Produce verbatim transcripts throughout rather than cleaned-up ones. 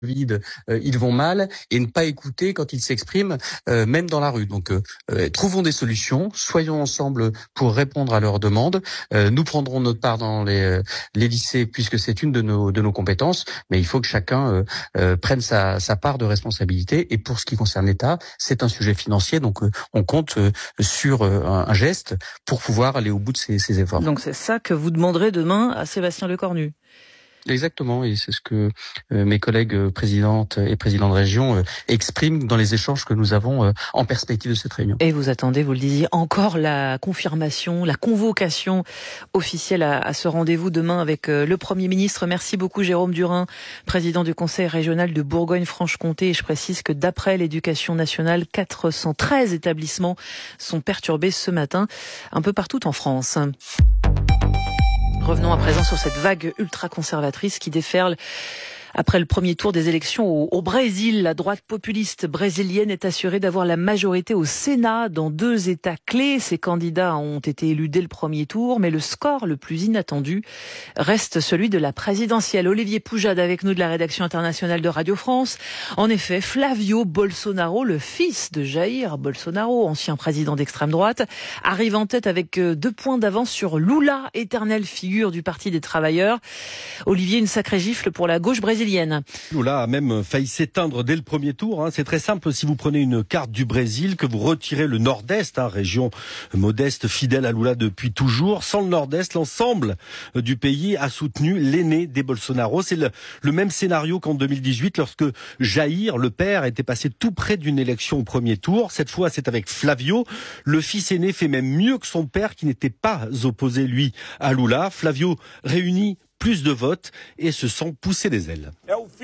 Covid, euh, ils vont mal, et ne pas écouter quand ils s'expriment, euh, même dans la rue. Donc, euh, euh, trouvons des solutions, soyons ensemble pour répondre à leurs demandes. Euh, nous prendrons notre part dans les, euh, les lycées puisque c'est une de nos de nos compétences, mais il faut que chacun euh, euh, prenne sa, sa part de responsabilité. Et pour ce qui concerne l'État, c'est un sujet financier, donc euh, on compte euh, sur euh, un, un geste pour pouvoir aller au bout de ces, ces efforts. Donc c'est ça que vous demanderez demain à Sébastien Lecornu. Exactement, et c'est ce que euh, mes collègues euh, présidentes et présidents de région euh, expriment dans les échanges que nous avons euh, en perspective de cette réunion. Et vous attendez, vous le disiez, encore la confirmation, la convocation officielle à, à ce rendez-vous demain avec euh, le Premier ministre. Merci beaucoup Jérôme Durin, président du Conseil régional de Bourgogne-Franche-Comté. Et je précise que d'après l'Éducation nationale, quatre cent treize établissements sont perturbés ce matin, un peu partout en France. Revenons à présent sur cette vague ultra-conservatrice qui déferle après le premier tour des élections au, au Brésil. La droite populiste brésilienne est assurée d'avoir la majorité au Sénat dans deux États clés. Ces candidats ont été élus dès le premier tour, mais le score le plus inattendu reste celui de la présidentielle. Olivier Poujade avec nous de la rédaction internationale de Radio France. En effet, Flavio Bolsonaro, le fils de Jair Bolsonaro, ancien président d'extrême droite, arrive en tête avec deux points d'avance sur Lula, éternelle figure du Parti des travailleurs. Olivier, une sacrée gifle pour la gauche brésilienne. Lula a même failli s'éteindre dès le premier tour. Hein. C'est très simple, si vous prenez une carte du Brésil, que vous retirez le nord-est, hein, région modeste, fidèle à Lula depuis toujours. Sans le nord-est, l'ensemble du pays a soutenu l'aîné des Bolsonaro. C'est le, le même scénario qu'en deux mille dix-huit, lorsque Jair, le père, était passé tout près d'une élection au premier tour. Cette fois, c'est avec Flavio. Le fils aîné fait même mieux que son père, qui n'était pas opposé, lui, à Lula. Flavio réunit plus de votes et se sent pousser des ailes.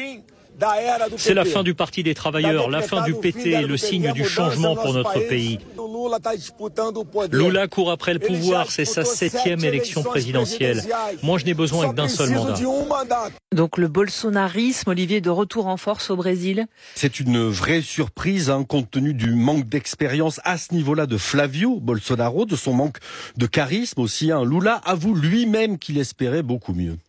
C'est la fin du Parti des travailleurs, la fin du P T, le signe du changement pour notre pays. Lula court après le pouvoir, c'est sa septième élection présidentielle. Moi, je n'ai besoin que d'un seul mandat. Donc le bolsonarisme, Olivier, de retour en force au Brésil? C'est une vraie surprise, hein, compte tenu du manque d'expérience à ce niveau-là de Flavio Bolsonaro, de son manque de charisme aussi. Hein. Lula avoue lui-même qu'il espérait beaucoup mieux.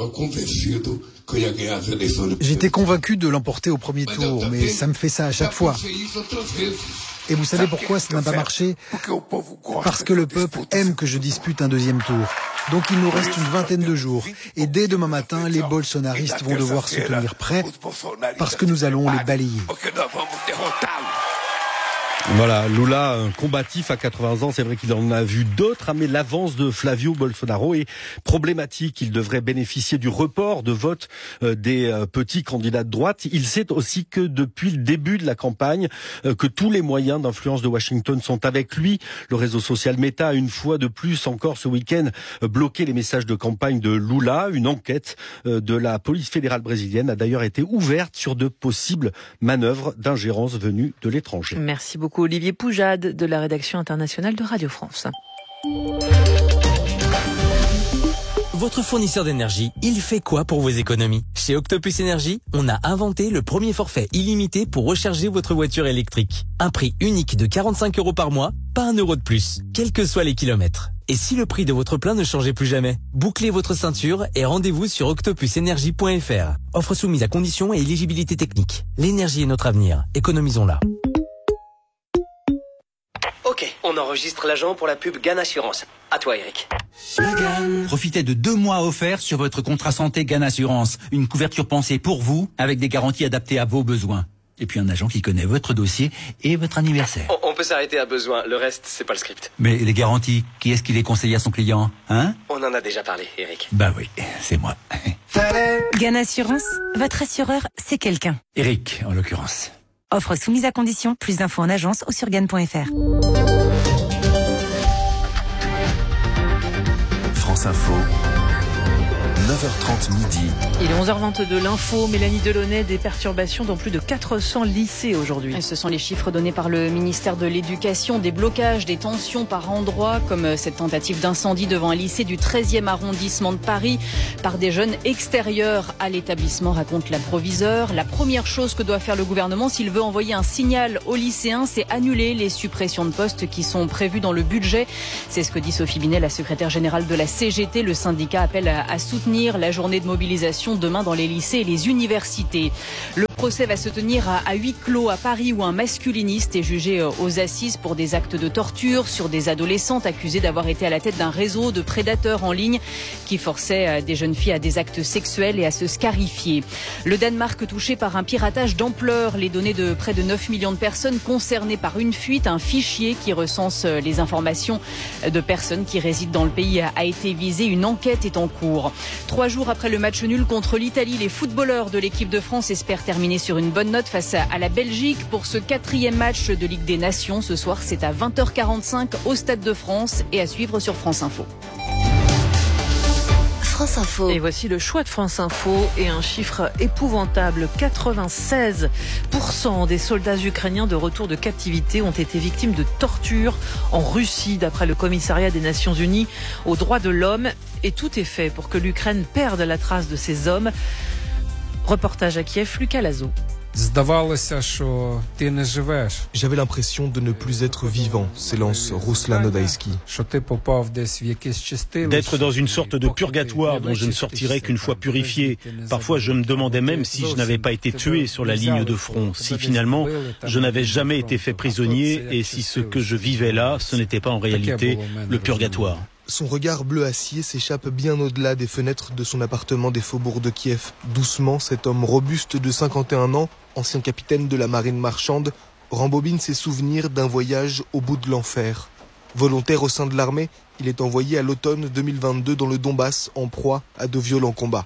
J'étais convaincu de l'emporter au premier tour, mais ça me fait ça à chaque fois. Et vous savez pourquoi ça n'a pas marché? Parce que le peuple aime que je dispute un deuxième tour. Donc il nous reste une vingtaine de jours. Et dès demain matin, les bolsonaristes vont devoir se tenir prêts parce que nous allons les balayer. Voilà, Lula, un combatif à quatre-vingts ans, c'est vrai qu'il en a vu d'autres, hein, mais l'avance de Flavio Bolsonaro est problématique. Il devrait bénéficier du report de vote euh, des euh, petits candidats de droite. Il sait aussi que depuis le début de la campagne, euh, que tous les moyens d'influence de Washington sont avec lui. Le réseau social Meta a une fois de plus encore ce week-end euh, bloqué les messages de campagne de Lula. Une enquête euh, de la police fédérale brésilienne a d'ailleurs été ouverte sur de possibles manœuvres d'ingérence venues de l'étranger. Merci beaucoup. Olivier Poujade de la rédaction internationale de Radio France. Votre fournisseur d'énergie, il fait quoi pour vos économies? Chez Octopus Énergie, on a inventé le premier forfait illimité pour recharger votre voiture électrique. Un prix unique de quarante-cinq euros par mois, pas un euro de plus, quels que soient les kilomètres. Et si le prix de votre plein ne changeait plus jamais? Bouclez votre ceinture et rendez-vous sur octopus énergie point f r. Offre soumise à conditions et éligibilité technique. L'énergie est notre avenir, économisons-la. Ok, on enregistre l'agent pour la pub Gann Assurance. À toi, Eric. Profitez de deux mois offerts sur votre contrat santé Gann Assurance. Une couverture pensée pour vous, avec des garanties adaptées à vos besoins. Et puis un agent qui connaît votre dossier et votre anniversaire. On, on peut s'arrêter à besoin, le reste, c'est pas le script. Mais les garanties, qui est-ce qui les conseille à son client, hein? On en a déjà parlé, Eric. Bah oui, c'est moi. Gann Assurance, votre assureur, c'est quelqu'un. Eric, en l'occurrence. Offre soumise à condition. Plus d'infos en agence ou sur gann point f r. France Info, neuf heures trente midi. Il est onze heures vingt-deux, l'info, Mélanie Delaunay, des perturbations dans plus de quatre cents lycées aujourd'hui. Et ce sont les chiffres donnés par le ministère de l'Éducation, des blocages, des tensions par endroits, comme cette tentative d'incendie devant un lycée du treizième arrondissement de Paris par des jeunes extérieurs à l'établissement, raconte la proviseure. La première chose que doit faire le gouvernement s'il veut envoyer un signal aux lycéens, c'est annuler les suppressions de postes qui sont prévues dans le budget. C'est ce que dit Sophie Binet, la secrétaire générale de la C G T. Le syndicat appelle à soutenir soutenir la journée de mobilisation demain dans les lycées et les universités. Le procès va se tenir à, à huis clos à Paris où un masculiniste est jugé aux assises pour des actes de torture sur des adolescentes accusées d'avoir été à la tête d'un réseau de prédateurs en ligne qui forçait des jeunes filles à des actes sexuels et à se scarifier. Le Danemark touché par un piratage d'ampleur. Les données de près de neuf millions de personnes concernées par une fuite. Un fichier qui recense les informations de personnes qui résident dans le pays a été visé. Une enquête est en cours. Trois jours après le match nul contre l'Italie, les footballeurs de l'équipe de France espèrent terminer sur une bonne note face à la Belgique pour ce quatrième match de Ligue des Nations. Ce soir, c'est à vingt heures quarante-cinq au Stade de France et à suivre sur France Info. France Info. Et voici le choix de France Info et un chiffre épouvantable. quatre-vingt-seize pour cent des soldats ukrainiens de retour de captivité ont été victimes de torture en Russie, d'après le commissariat des Nations Unies aux droits de l'homme. Et tout est fait pour que l'Ukraine perde la trace de ces hommes. Reportage à Kiev, Lucas Lazo. J'avais l'impression de ne plus être vivant, s'élance Ruslan Odaïski. D'être dans une sorte de purgatoire dont je ne sortirais qu'une fois purifié. Parfois, je me demandais même si je n'avais pas été tué sur la ligne de front, si finalement je n'avais jamais été fait prisonnier et si ce que je vivais là, ce n'était pas en réalité le purgatoire. Son regard bleu acier s'échappe bien au-delà des fenêtres de son appartement des faubourgs de Kiev. Doucement, cet homme robuste de cinquante et un ans, ancien capitaine de la marine marchande, rembobine ses souvenirs d'un voyage au bout de l'enfer. Volontaire au sein de l'armée, il est envoyé à l'automne deux mille vingt-deux dans le Donbass en proie à de violents combats.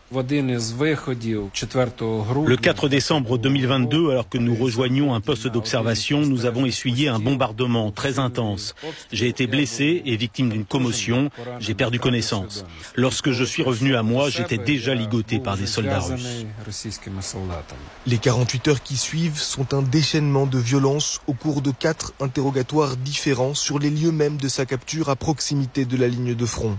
Le quatre décembre deux mille vingt-deux, alors que nous rejoignions un poste d'observation, nous avons essuyé un bombardement très intense. J'ai été blessé et victime d'une commotion, j'ai perdu connaissance. Lorsque je suis revenu à moi, j'étais déjà ligoté par des soldats russes. Les quarante-huit heures qui suivent sont un déchaînement de violence au cours de quatre interrogatoires différents sur les lieux mêmes de sa capture à proximité de la ligne de front.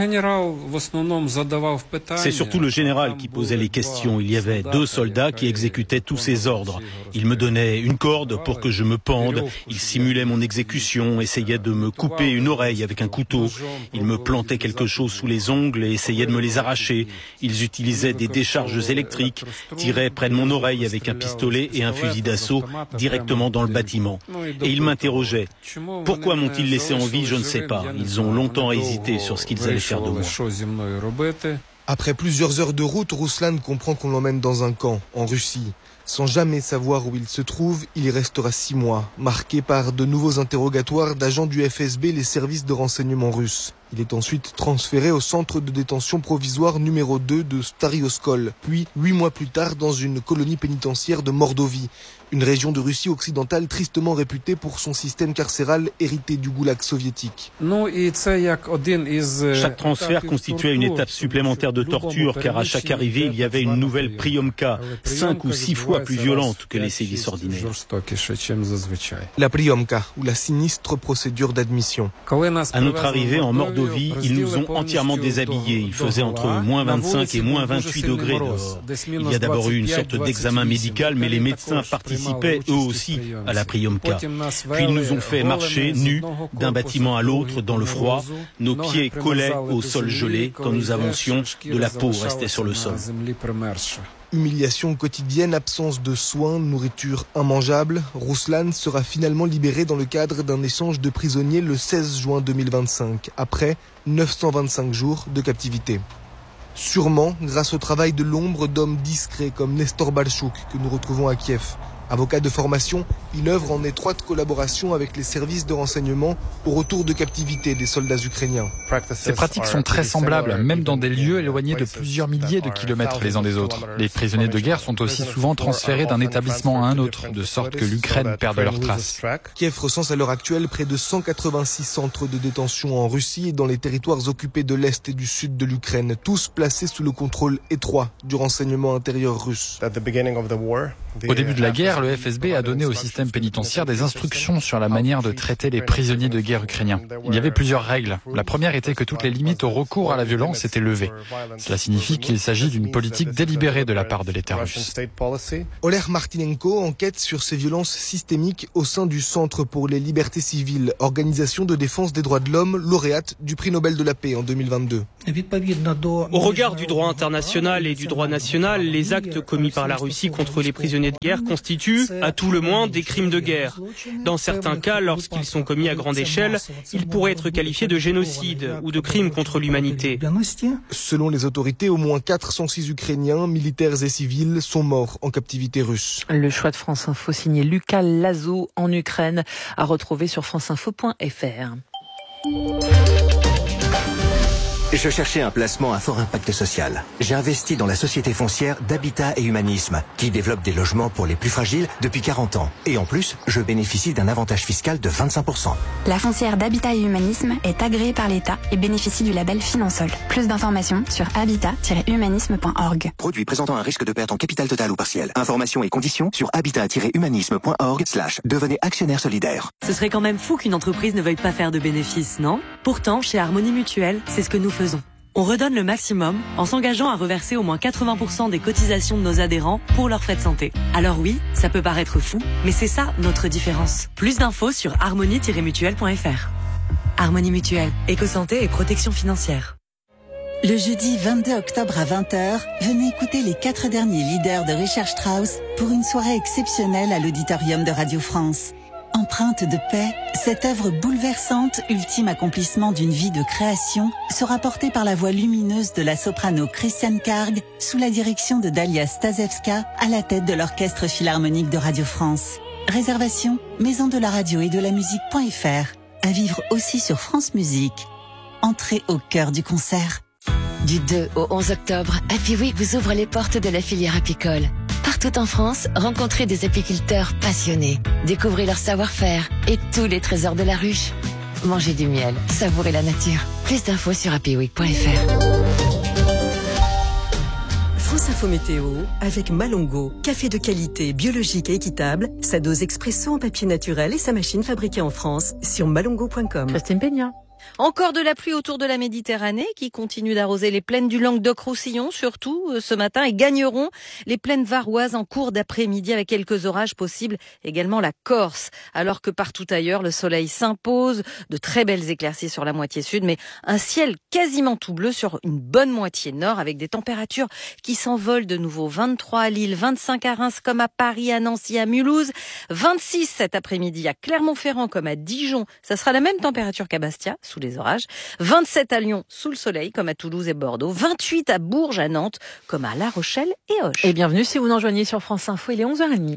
C'est surtout le général qui posait les questions. Il y avait deux soldats qui exécutaient tous ses ordres. Il me donnait une corde pour que je me pende. Il simulait mon exécution, essayait de me couper une oreille avec un couteau. Il me plantait quelque chose sous les ongles et essayait de me les arracher. Ils utilisaient des décharges électriques, tiraient près de mon oreille avec un pistolet et un fusil d'assaut directement dans le bâtiment. Et ils m'interrogeaient. Pourquoi m'ont-ils laissé en vie, je ne sais pas. Ils ont longtemps hésité sur ce qu'ils allaient faire de moi. Après plusieurs heures de route, Ruslan comprend qu'on l'emmène dans un camp, en Russie. Sans jamais savoir où il se trouve, il y restera six mois, marqué par de nouveaux interrogatoires d'agents du F S B, les services de renseignement russes. Il est ensuite transféré au centre de détention provisoire numéro deux de Stary Oskol, puis huit mois plus tard dans une colonie pénitentiaire de Mordovie, une région de Russie occidentale tristement réputée pour son système carcéral hérité du goulag soviétique. Chaque transfert constituait une étape supplémentaire de torture, car à chaque arrivée, il y avait une nouvelle priomka, cinq ou six fois plus violente que les sévices ordinaires. La priomka, ou la sinistre procédure d'admission. À notre arrivée en Mordovie, ils nous ont entièrement déshabillés. Il faisait entre moins vingt-cinq et moins vingt-huit degrés dehors. Il y a d'abord eu une sorte d'examen médical, mais les médecins participaient eux aussi à la priomka. Puis ils nous ont fait marcher nus d'un bâtiment à l'autre dans le froid. Nos pieds collaient au sol gelé. Quand nous avancions, de la peau restait sur le sol. Humiliation quotidienne, absence de soins, nourriture immangeable. Ruslan sera finalement libéré dans le cadre d'un échange de prisonniers le seize juin deux mille vingt-cinq, après neuf cent vingt-cinq jours de captivité. Sûrement grâce au travail de l'ombre d'hommes discrets comme Nestor Balchouk, que nous retrouvons à Kiev. Avocat de formation, il œuvre en étroite collaboration avec les services de renseignement au retour de captivité des soldats ukrainiens. Ces pratiques sont très semblables, même dans des lieux éloignés de plusieurs milliers de kilomètres les uns des autres. Les prisonniers de guerre sont aussi souvent transférés d'un établissement à un autre, de sorte que l'Ukraine perde leurs traces. Kiev recense à l'heure actuelle près de cent quatre-vingt-six centres de détention en Russie et dans les territoires occupés de l'Est et du Sud de l'Ukraine, tous placés sous le contrôle étroit du renseignement intérieur russe. Au début de la guerre, le F S B a donné au système système pénitentiaire des instructions sur la manière de traiter les prisonniers de guerre ukrainiens. Il y avait plusieurs règles. La première était que toutes les limites au recours à la violence étaient levées. Cela signifie qu'il s'agit d'une politique délibérée de la part de l'État russe. Oleg Martynenko enquête sur ces violences systémiques au sein du Centre pour les libertés civiles, organisation de défense des droits de l'homme, lauréate du prix Nobel de la paix en deux mille vingt-deux. Au regard du droit international et du droit national, les actes commis par la Russie contre les prisonniers de guerre constituent, à tout le moins, des crimes de guerre. Dans certains cas, lorsqu'ils sont commis à grande échelle, ils pourraient être qualifiés de génocide ou de crimes contre l'humanité. Selon les autorités, au moins quatre cent six Ukrainiens, militaires et civils, sont morts en captivité russe. Le choix de France Info signé Lucas Lazo en Ukraine, à retrouver sur franceinfo point f r. Je cherchais un placement à fort impact social. J'ai investi dans la société foncière d'Habitat et Humanisme, qui développe des logements pour les plus fragiles depuis quarante ans. Et en plus, je bénéficie d'un avantage fiscal de vingt-cinq pour cent. La foncière d'Habitat et Humanisme est agréée par l'État et bénéficie du label Finansol. Plus d'informations sur habitat tiret humanisme point org. Produit présentant un risque de perte en capital total ou partiel. Informations et conditions sur habitat tiret humanisme point org slash devenez actionnaire solidaire. Ce serait quand même fou qu'une entreprise ne veuille pas faire de bénéfices, non ? Pourtant, chez Harmonie Mutuelle, c'est ce que nous faisons. On redonne le maximum en s'engageant à reverser au moins quatre-vingts pour cent des cotisations de nos adhérents pour leurs frais de santé. Alors oui, ça peut paraître fou, mais c'est ça notre différence. Plus d'infos sur harmonie tiret mutuelle point f r. Harmonie Mutuelle, éco-santé et protection financière. Le jeudi vingt-deux octobre à vingt heures, venez écouter les quatre derniers leaders de Richard Strauss pour une soirée exceptionnelle à l'auditorium de Radio France. Empreinte de paix, cette œuvre bouleversante, ultime accomplissement d'une vie de création, sera portée par la voix lumineuse de la soprano Christiane Karg, sous la direction de Dalia Stasevska, à la tête de l'Orchestre Philharmonique de Radio France. Réservation, maison de la radio et de la musique.fr. À vivre aussi sur France Musique. Entrez au cœur du concert. Du deux au onze octobre, Happy Week vous ouvre les portes de la filière apicole. Partout en France, rencontrez des apiculteurs passionnés. Découvrez leur savoir-faire et tous les trésors de la ruche. Mangez du miel, savourez la nature. Plus d'infos sur happy week point f r. France Info Météo avec Malongo. Café de qualité, biologique et équitable. Sa dose expresso en papier naturel et sa machine fabriquée en France sur malongo point com. Christine Peña. Encore de la pluie autour de la Méditerranée qui continue d'arroser les plaines du Languedoc-Roussillon, surtout euh, ce matin, et gagneront les plaines varoises en cours d'après-midi avec quelques orages possibles, également la Corse. Alors que partout ailleurs, le soleil s'impose, de très belles éclaircies sur la moitié sud, mais un ciel quasiment tout bleu sur une bonne moitié nord avec des températures qui s'envolent de nouveau. vingt-trois à Lille, vingt-cinq à Reims comme à Paris, à Nancy, à Mulhouse, vingt-six cet après-midi à Clermont-Ferrand comme à Dijon. Ça sera la même température qu'à Bastia, sous les orages. vingt-sept à Lyon, sous le soleil, comme à Toulouse et Bordeaux. vingt-huit à Bourges, à Nantes, comme à La Rochelle et Auch. Et bienvenue si vous nous rejoignez sur France Info, il est onze heures trente.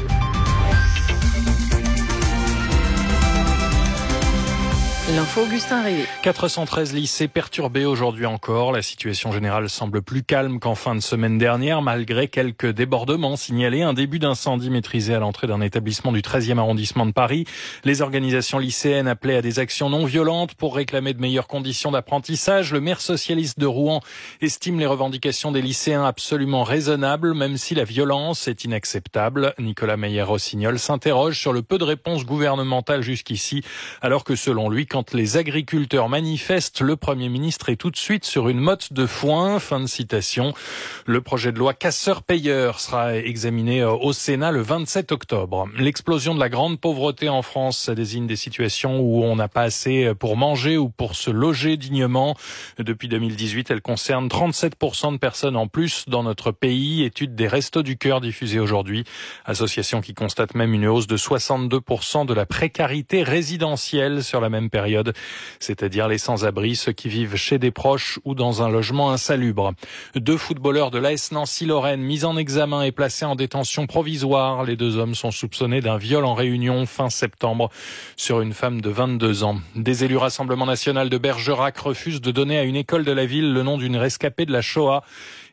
L'info Augustin Révé. quatre cent treize lycées perturbés aujourd'hui encore. La situation générale semble plus calme qu'en fin de semaine dernière, malgré quelques débordements signalés. Un début d'incendie maîtrisé à l'entrée d'un établissement du treizième arrondissement de Paris. Les organisations lycéennes appelaient à des actions non violentes pour réclamer de meilleures conditions d'apprentissage. Le maire socialiste de Rouen estime les revendications des lycéens absolument raisonnables, même si la violence est inacceptable. Nicolas Meyer-Rossignol s'interroge sur le peu de réponses gouvernementales jusqu'ici, alors que selon lui, quand les agriculteurs manifestent, le Premier ministre est tout de suite sur une motte de foin. Fin de citation. Le projet de loi casseurs-payeurs sera examiné au Sénat le vingt-sept octobre. L'explosion de la grande pauvreté en France, ça désigne des situations où on n'a pas assez pour manger ou pour se loger dignement. Depuis deux mille dix-huit, elle concerne trente-sept pour cent de personnes en plus dans notre pays. Étude des Restos du Cœur diffusée aujourd'hui. Association qui constate même une hausse de soixante-deux pour cent de la précarité résidentielle sur la même période. C'est-à-dire les sans-abri, ceux qui vivent chez des proches ou dans un logement insalubre. Deux footballeurs de l'A S Nancy-Lorraine mis en examen et placés en détention provisoire. Les deux hommes sont soupçonnés d'un viol en réunion fin septembre sur une femme de vingt-deux ans. Des élus Rassemblement National de Bergerac refusent de donner à une école de la ville le nom d'une rescapée de la Shoah.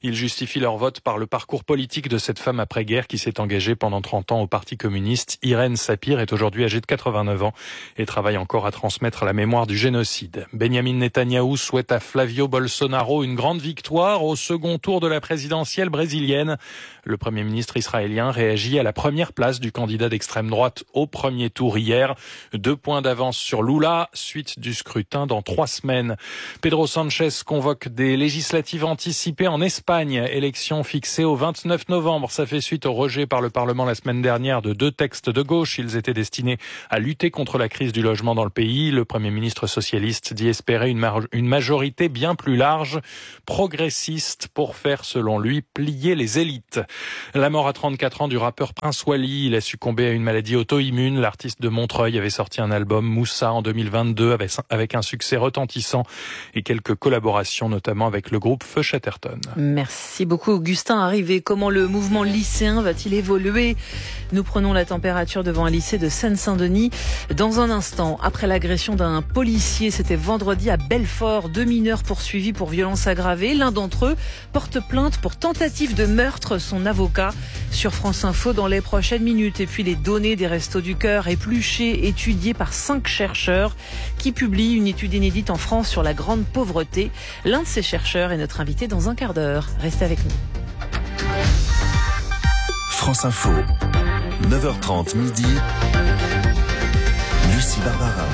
Ils justifient leur vote par le parcours politique de cette femme après-guerre qui s'est engagée pendant trente ans au Parti communiste. Irène Sapir est aujourd'hui âgée de quatre-vingt-neuf ans et travaille encore à transmettre la mémoire du génocide. Benjamin Netanyahou souhaite à Flavio Bolsonaro une grande victoire au second tour de la présidentielle brésilienne. Le Premier ministre israélien réagit à la première place du candidat d'extrême droite au premier tour hier. Deux points d'avance sur Lula, suite du scrutin dans trois semaines. Pedro Sanchez convoque des législatives anticipées en Espagne. Élection fixée au vingt-neuf novembre. Ça fait suite au rejet par le Parlement la semaine dernière de deux textes de gauche. Ils étaient destinés à lutter contre la crise du logement dans le pays. Le Premier ministre socialiste dit espérer une, ma- une majorité bien plus large, progressiste, pour faire, selon lui, plier les élites. La mort à trente-quatre ans du rappeur Prince Wally. Il a succombé à une maladie auto-immune. L'artiste de Montreuil avait sorti un album, Moussa, en deux mille vingt-deux, avec, avec un succès retentissant et quelques collaborations, notamment avec le groupe Feu Chatterton. Merci beaucoup, Augustin. Arrivé, comment le mouvement lycéen va-t-il évoluer? Nous prenons la température devant un lycée de Seine-Saint-Denis. Dans un instant, après l'agression d'un policier, c'était vendredi à Belfort, deux mineurs poursuivis pour violence aggravée. L'un d'entre eux porte plainte pour tentative de meurtre. Son avocat sur France Info dans les prochaines minutes. Et puis les données des Restos du Cœur épluchées, étudiées par cinq chercheurs qui publient une étude inédite en France sur la grande pauvreté. L'un de ces chercheurs est notre invité dans un quart d'heure. Restez avec nous. France Info, neuf heures trente midi, Lucie Barbara.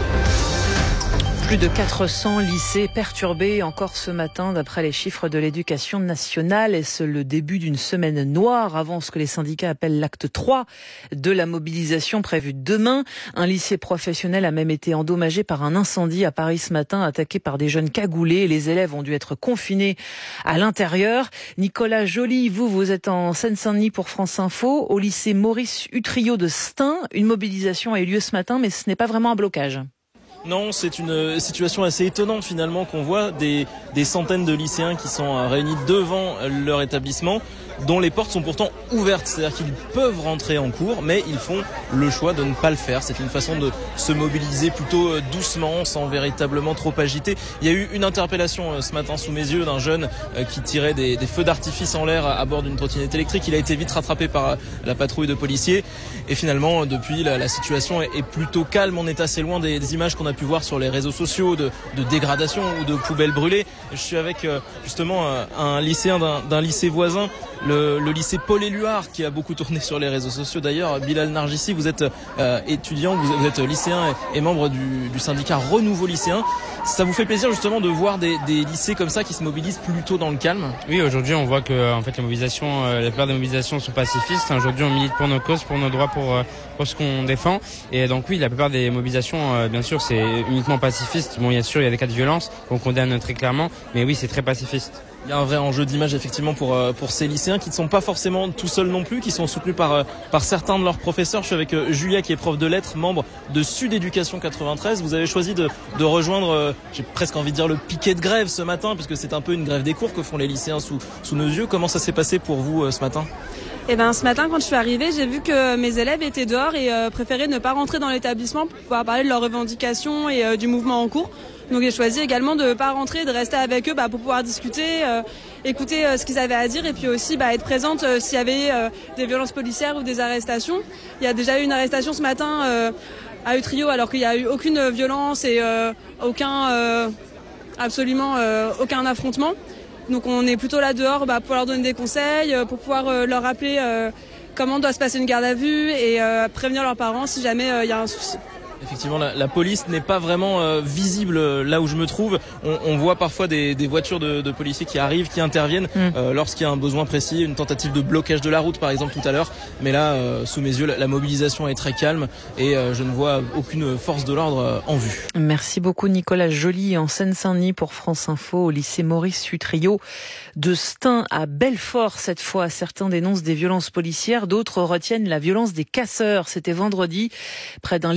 Plus de quatre cents lycées perturbés encore ce matin d'après les chiffres de l'éducation nationale. Est-ce le début d'une semaine noire avant ce que les syndicats appellent l'acte trois de la mobilisation prévue demain? Un lycée professionnel a même été endommagé par un incendie à Paris ce matin, attaqué par des jeunes cagoulés. Les élèves ont dû être confinés à l'intérieur. Nicolas Joly, vous, vous êtes en Seine-Saint-Denis pour France Info, au lycée Maurice Utrillo de Stein. Une mobilisation a eu lieu ce matin, mais ce n'est pas vraiment un blocage. Non, c'est une situation assez étonnante finalement qu'on voit des, des centaines de lycéens qui sont réunis devant leur établissement, dont les portes sont pourtant ouvertes, c'est-à-dire qu'ils peuvent rentrer en cours, mais ils font le choix de ne pas le faire. C'est une façon de se mobiliser plutôt doucement, sans véritablement trop agiter. Il y a eu une interpellation ce matin sous mes yeux d'un jeune qui tirait des, des feux d'artifice en l'air à bord d'une trottinette électrique. Il a été vite rattrapé par la patrouille de policiers. Et finalement, depuis, la, la situation est plutôt calme. On est assez loin des, des images qu'on a pu voir sur les réseaux sociaux de, de dégradation ou de poubelles brûlées. Je suis avec justement un lycéen d'un, d'un lycée voisin, le, le lycée Paul Éluard, qui a beaucoup tourné sur les réseaux sociaux d'ailleurs. Bilal Nargissi, vous êtes euh, étudiant, vous, vous êtes lycéen et, et membre du, du syndicat Renouveau Lycéen. Ça vous fait plaisir justement de voir des, des lycées comme ça qui se mobilisent plutôt dans le calme? Oui, aujourd'hui on voit que en fait, la mobilisation, euh, la plupart des mobilisations sont pacifistes. Aujourd'hui on milite pour nos causes, pour nos droits, pour, euh, pour ce qu'on défend. Et donc oui, la plupart des mobilisations, euh, bien sûr, c'est uniquement pacifiste. Bon, bien sûr, il y a des cas de violence qu'on condamne très clairement, mais oui, c'est très pacifiste. Il y a un vrai enjeu d'image effectivement pour pour ces lycéens qui ne sont pas forcément tout seuls non plus, qui sont soutenus par par certains de leurs professeurs. Je suis avec Julia qui est prof de lettres, membre de Sud Éducation quatre-vingt-treize. Vous avez choisi de de rejoindre, j'ai presque envie de dire, le piquet de grève ce matin, puisque c'est un peu une grève des cours que font les lycéens sous sous nos yeux. Comment ça s'est passé pour vous ce matin? Eh ben, ce matin, quand je suis arrivée, j'ai vu que mes élèves étaient dehors et euh, préféraient ne pas rentrer dans l'établissement pour pouvoir parler de leurs revendications et euh, du mouvement en cours. Donc j'ai choisi également de ne pas rentrer, de rester avec eux bah, pour pouvoir discuter, euh, écouter euh, ce qu'ils avaient à dire et puis aussi bah, être présente euh, s'il y avait euh, des violences policières ou des arrestations. Il y a déjà eu une arrestation ce matin euh, à Utrillo alors qu'il n'y a eu aucune violence et euh, aucun, euh, absolument euh, aucun affrontement. Donc on est plutôt là dehors bah, pour leur donner des conseils, pour pouvoir euh, leur rappeler euh, comment doit se passer une garde à vue et euh, prévenir leurs parents si jamais il euh, y a un souci. Effectivement, la, la police n'est pas vraiment euh, visible euh, là où je me trouve. On, on voit parfois des, des voitures de, de policiers qui arrivent, qui interviennent mmh. euh, lorsqu'il y a un besoin précis, une tentative de blocage de la route par exemple tout à l'heure. Mais là, euh, sous mes yeux, la, la mobilisation est très calme et euh, je ne vois aucune force de l'ordre euh, en vue. Merci beaucoup Nicolas Joly en Seine-Saint-Denis pour France Info au lycée Maurice Utrillo de Stein à Belfort. Cette fois, certains dénoncent des violences policières, d'autres retiennent la violence des casseurs. C'était vendredi près d'un lycée de la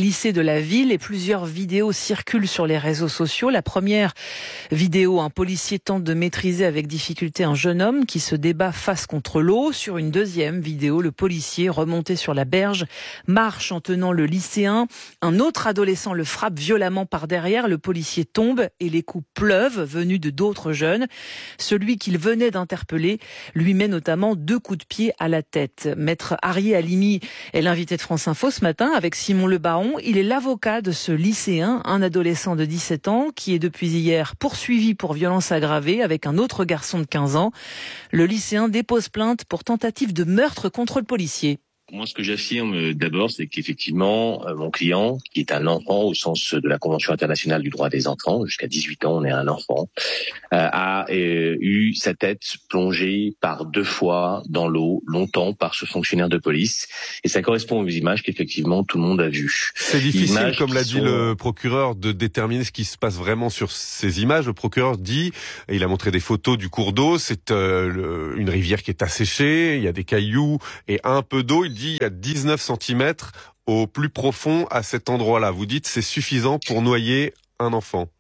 la ville et plusieurs vidéos circulent sur les réseaux sociaux. La première vidéo, un policier tente de maîtriser avec difficulté un jeune homme qui se débat face contre l'eau. Sur une deuxième vidéo, le policier, remonté sur la berge, marche en tenant le lycéen. Un autre adolescent le frappe violemment par derrière. Le policier tombe et les coups pleuvent venus de d'autres jeunes. Celui qu'il venait d'interpeller lui met notamment deux coups de pied à la tête. Maître Arié Halimi est l'invité de France Info ce matin avec Simon Le Baron. Il est l'avocat de ce lycéen, un adolescent de dix-sept ans qui est depuis hier poursuivi pour violence aggravée avec un autre garçon de quinze ans. Le lycéen dépose plainte pour tentative de meurtre contre le policier. Moi, ce que j'affirme d'abord, c'est qu'effectivement, mon client, qui est un enfant au sens de la Convention internationale du droit des enfants, jusqu'à dix-huit ans, on est un enfant, euh, a euh, eu sa tête plongée par deux fois dans l'eau, longtemps, par ce fonctionnaire de police. Et ça correspond aux images qu'effectivement tout le monde a vues. C'est difficile, images comme l'a dit sont... le procureur, de déterminer ce qui se passe vraiment sur ces images. Le procureur dit, et il a montré des photos du cours d'eau, c'est euh, le, une rivière qui est asséchée, il y a des cailloux et un peu d'eau. Il dit il y a dix-neuf centimètres au plus profond à cet endroit-là. Vous dites c'est suffisant pour noyer un enfant.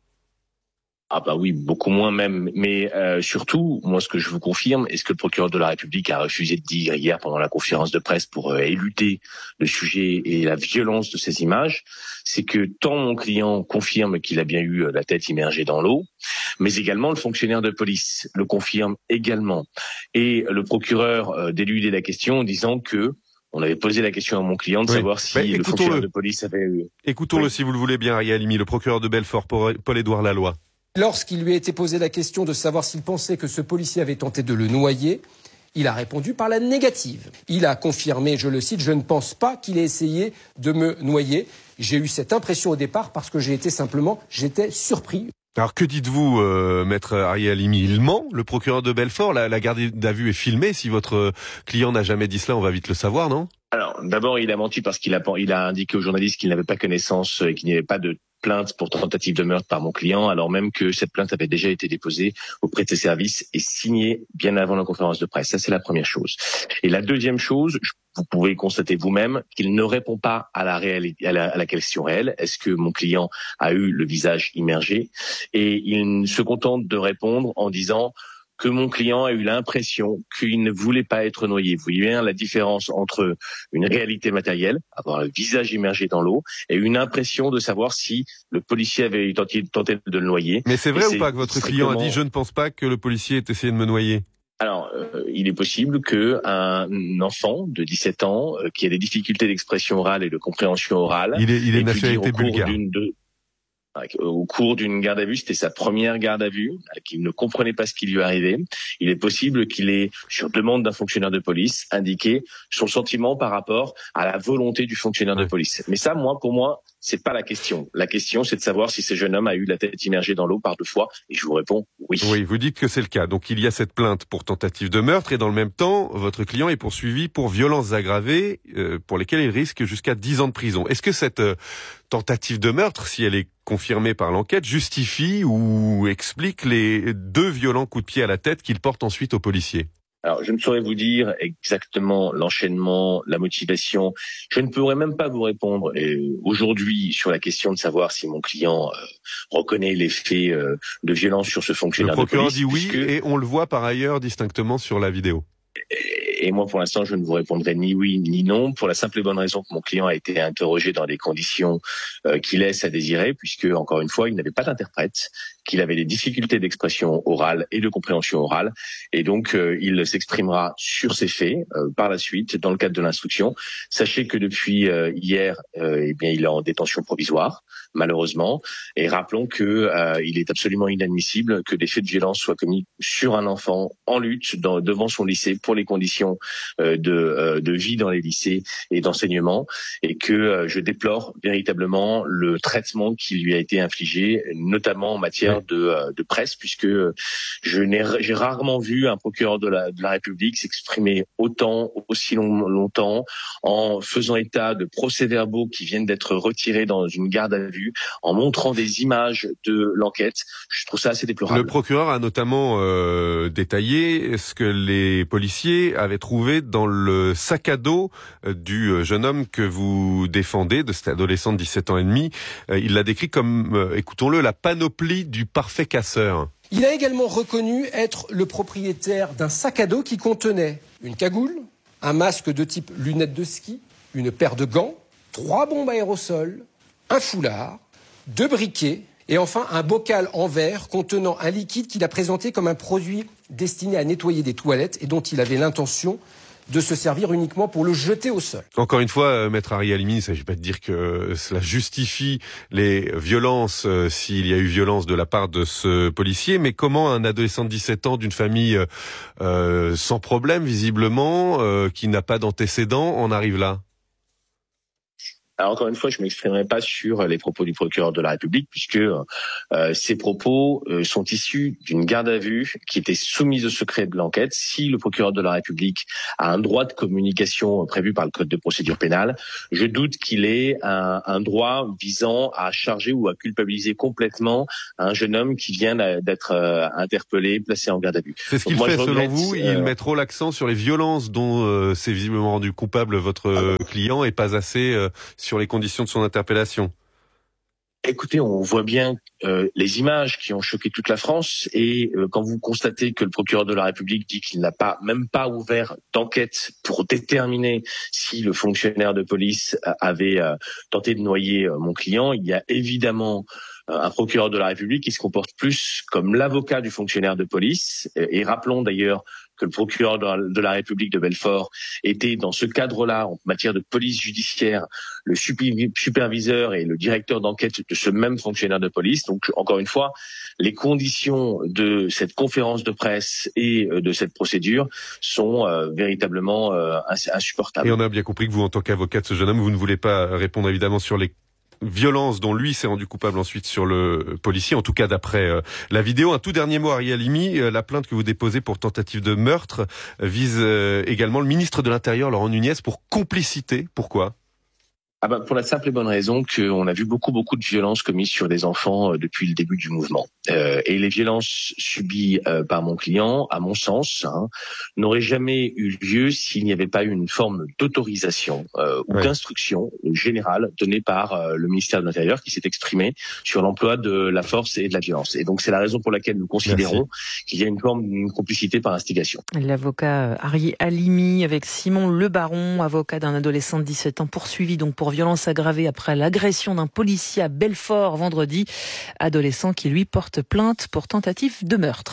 Ah bah oui, beaucoup moins même. Mais euh, surtout, moi ce que je vous confirme, et ce que le procureur de la République a refusé de dire hier pendant la conférence de presse pour euh, éluder le sujet et la violence de ces images, c'est que tant mon client confirme qu'il a bien eu la tête immergée dans l'eau, mais également le fonctionnaire de police le confirme également. Et le procureur euh, d'éludé la question en disant que on avait posé la question à mon client de oui. savoir si bah, le fonctionnaire de police avait eu... Écoutons-le oui. si vous le voulez bien, Arié Halimi, le procureur de Belfort, Paul-Édouard Laloy. Lorsqu'il lui a été posé la question de savoir s'il pensait que ce policier avait tenté de le noyer, il a répondu par la négative. Il a confirmé, je le cite, « Je ne pense pas qu'il ait essayé de me noyer. J'ai eu cette impression au départ parce que j'ai été simplement, j'étais surpris. » Alors que dites-vous, euh, maître Arié Halimi? Il ment, le procureur de Belfort. La, la garde à vue est filmée. Si votre client n'a jamais dit cela, on va vite le savoir, non? Alors, d'abord, il a menti parce qu'il a, il a indiqué aux journalistes qu'il n'avait pas connaissance et qu'il n'y avait pas de plainte pour tentative de meurtre par mon client, alors même que cette plainte avait déjà été déposée auprès de ses services et signée bien avant la conférence de presse. Ça, c'est la première chose. Et la deuxième chose, vous pouvez constater vous-même qu'il ne répond pas à la réalité, à la, à la question réelle. Est-ce que mon client a eu le visage immergé? Et il se contente de répondre en disant que mon client a eu l'impression qu'il ne voulait pas être noyé. Vous voyez bien la différence entre une réalité matérielle, avoir le visage immergé dans l'eau, et une impression de savoir si le policier avait tenté, tenté de le noyer. Mais c'est vrai ou pas que votre client a dit « Je ne pense pas que le policier ait essayé de me noyer » ? Alors, euh, il est possible qu'un enfant de dix-sept ans euh, qui a des difficultés d'expression orale et de compréhension orale... Il est, il est nationalité bulgare. Au cours d'une garde à vue, c'était sa première garde à vue, qu'il ne comprenait pas ce qui lui arrivait. Il est possible qu'il ait, sur demande d'un fonctionnaire de police, indiqué son sentiment par rapport à la volonté du fonctionnaire de police. Mais ça, moi, pour moi, c'est pas la question. La question, c'est de savoir si ce jeune homme a eu la tête immergée dans l'eau par deux fois. Et je vous réponds oui. Oui, vous dites que c'est le cas. Donc il y a cette plainte pour tentative de meurtre et dans le même temps, votre client est poursuivi pour violences aggravées euh, pour lesquelles il risque jusqu'à dix ans de prison. Est-ce que cette euh, tentative de meurtre, si elle est confirmée par l'enquête, justifie ou explique les deux violents coups de pied à la tête qu'il porte ensuite au policier? Alors, je ne saurais vous dire exactement l'enchaînement, la motivation. Je ne pourrais même pas vous répondre euh, aujourd'hui sur la question de savoir si mon client euh, reconnaît les faits euh, de violence sur ce fonctionnaire de police. Le procureur dit oui, puisque... et on le voit par ailleurs distinctement sur la vidéo. Et moi, pour l'instant, je ne vous répondrai ni oui ni non, pour la simple et bonne raison que mon client a été interrogé dans des conditions euh, qui laissent à désirer, puisque, encore une fois, il n'avait pas d'interprète, qu'il avait des difficultés d'expression orale et de compréhension orale, et donc euh, il s'exprimera sur ces faits euh, par la suite, dans le cadre de l'instruction. Sachez que depuis euh, hier, euh, eh bien, il est en détention provisoire, malheureusement, et rappelons que euh, il est absolument inadmissible que des faits de violence soient commis sur un enfant en lutte dans, devant son lycée pour les conditions euh, de, euh, de vie dans les lycées et d'enseignement, et que euh, je déplore véritablement le traitement qui lui a été infligé, notamment en matière confrères de, de presse, puisque je n'ai, j'ai rarement vu un procureur de la, de la République s'exprimer autant, aussi long, longtemps, en faisant état de procès-verbaux qui viennent d'être retirés dans une garde à vue, en montrant des images de l'enquête. Je trouve ça assez déplorable. Le procureur a notamment euh, détaillé ce que les policiers avaient trouvé dans le sac à dos du jeune homme que vous défendez, de cet adolescent de dix-sept ans et demi. Il l'a décrit comme, euh, écoutons-le, la panoplie du parfait casseur. Il a également reconnu être le propriétaire d'un sac à dos qui contenait une cagoule, un masque de type lunettes de ski, une paire de gants, trois bombes aérosols, un foulard, deux briquets et enfin un bocal en verre contenant un liquide qu'il a présenté comme un produit destiné à nettoyer des toilettes et dont il avait l'intention de se servir uniquement pour le jeter au sol. Encore une fois, Maître Ari Halimi, il ne s'agit pas de dire que cela justifie les violences, euh, s'il y a eu violence de la part de ce policier, mais comment un adolescent de dix-sept ans d'une famille euh, sans problème, visiblement, euh, qui n'a pas d'antécédents, en arrive là ? Alors encore une fois, je ne m'exprimerai pas sur les propos du procureur de la République, puisque euh, ces propos euh, sont issus d'une garde à vue qui était soumise au secret de l'enquête. Si le procureur de la République a un droit de communication prévu par le Code de procédure pénale, je doute qu'il ait un, un droit visant à charger ou à culpabiliser complètement un jeune homme qui vient d'être euh, interpellé, placé en garde à vue. C'est ce qu'il fait, selon vous. Il euh... met trop l'accent sur les violences dont euh, s'est visiblement rendu coupable votre euh, client et pas assez euh, sur les conditions de son interpellation. Écoutez, on voit bien euh, les images qui ont choqué toute la France et euh, quand vous constatez que le procureur de la République dit qu'il n'a pas même pas ouvert d'enquête pour déterminer si le fonctionnaire de police avait euh, tenté de noyer euh, mon client, il y a évidemment euh, un procureur de la République qui se comporte plus comme l'avocat du fonctionnaire de police. Et, et rappelons d'ailleurs que le procureur de la République de Belfort était dans ce cadre-là, en matière de police judiciaire, le superviseur et le directeur d'enquête de ce même fonctionnaire de police. Donc, encore une fois, les conditions de cette conférence de presse et de cette procédure sont euh, véritablement euh, insupportables. Et on a bien compris que vous, en tant qu'avocat de ce jeune homme, vous ne voulez pas répondre évidemment sur les violence dont lui s'est rendu coupable ensuite sur le policier, en tout cas d'après euh, la vidéo. Un tout dernier mot, Ari Halimi, euh, la plainte que vous déposez pour tentative de meurtre euh, vise euh, également le ministre de l'Intérieur, Laurent Nunez, pour complicité. Pourquoi ? Ah ben pour la simple et bonne raison qu'on a vu beaucoup beaucoup de violences commises sur des enfants euh, depuis le début du mouvement. Euh, et les violences subies euh, par mon client, à mon sens, hein, n'auraient jamais eu lieu s'il n'y avait pas eu une forme d'autorisation euh, ou ouais. d'instruction générale donnée par euh, le ministère de l'Intérieur qui s'est exprimé sur l'emploi de la force et de la violence. Et donc c'est la raison pour laquelle nous considérons Merci. qu'il y a une forme d'une complicité par instigation. L'avocat Ari Halimi avec Simon Le Baron, avocat d'un adolescent de dix-sept ans poursuivi donc pour violence aggravée après l'agression d'un policier à Belfort vendredi, adolescent qui lui porte plainte pour tentative de meurtre.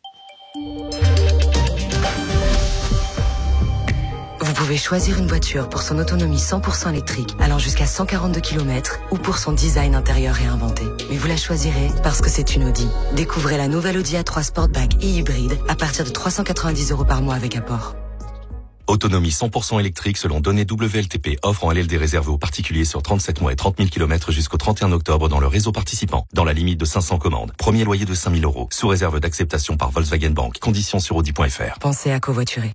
Vous pouvez choisir une voiture pour son autonomie cent pour cent électrique, allant jusqu'à cent quarante-deux kilomètres, ou pour son design intérieur réinventé. Mais vous la choisirez parce que c'est une Audi. Découvrez la nouvelle Audi A trois Sportback et hybride à partir de trois cent quatre-vingt-dix euros par mois avec apport. Autonomie cent pour cent électrique selon données W L T P, offre en L L D réservé aux particuliers sur trente-sept mois et trente mille kilomètres jusqu'au trente et un octobre dans le réseau participant, dans la limite de cinq cents commandes. Premier loyer de cinq mille euros, sous réserve d'acceptation par Volkswagen Bank. Conditions sur audi point f r. Pensez à covoiturer.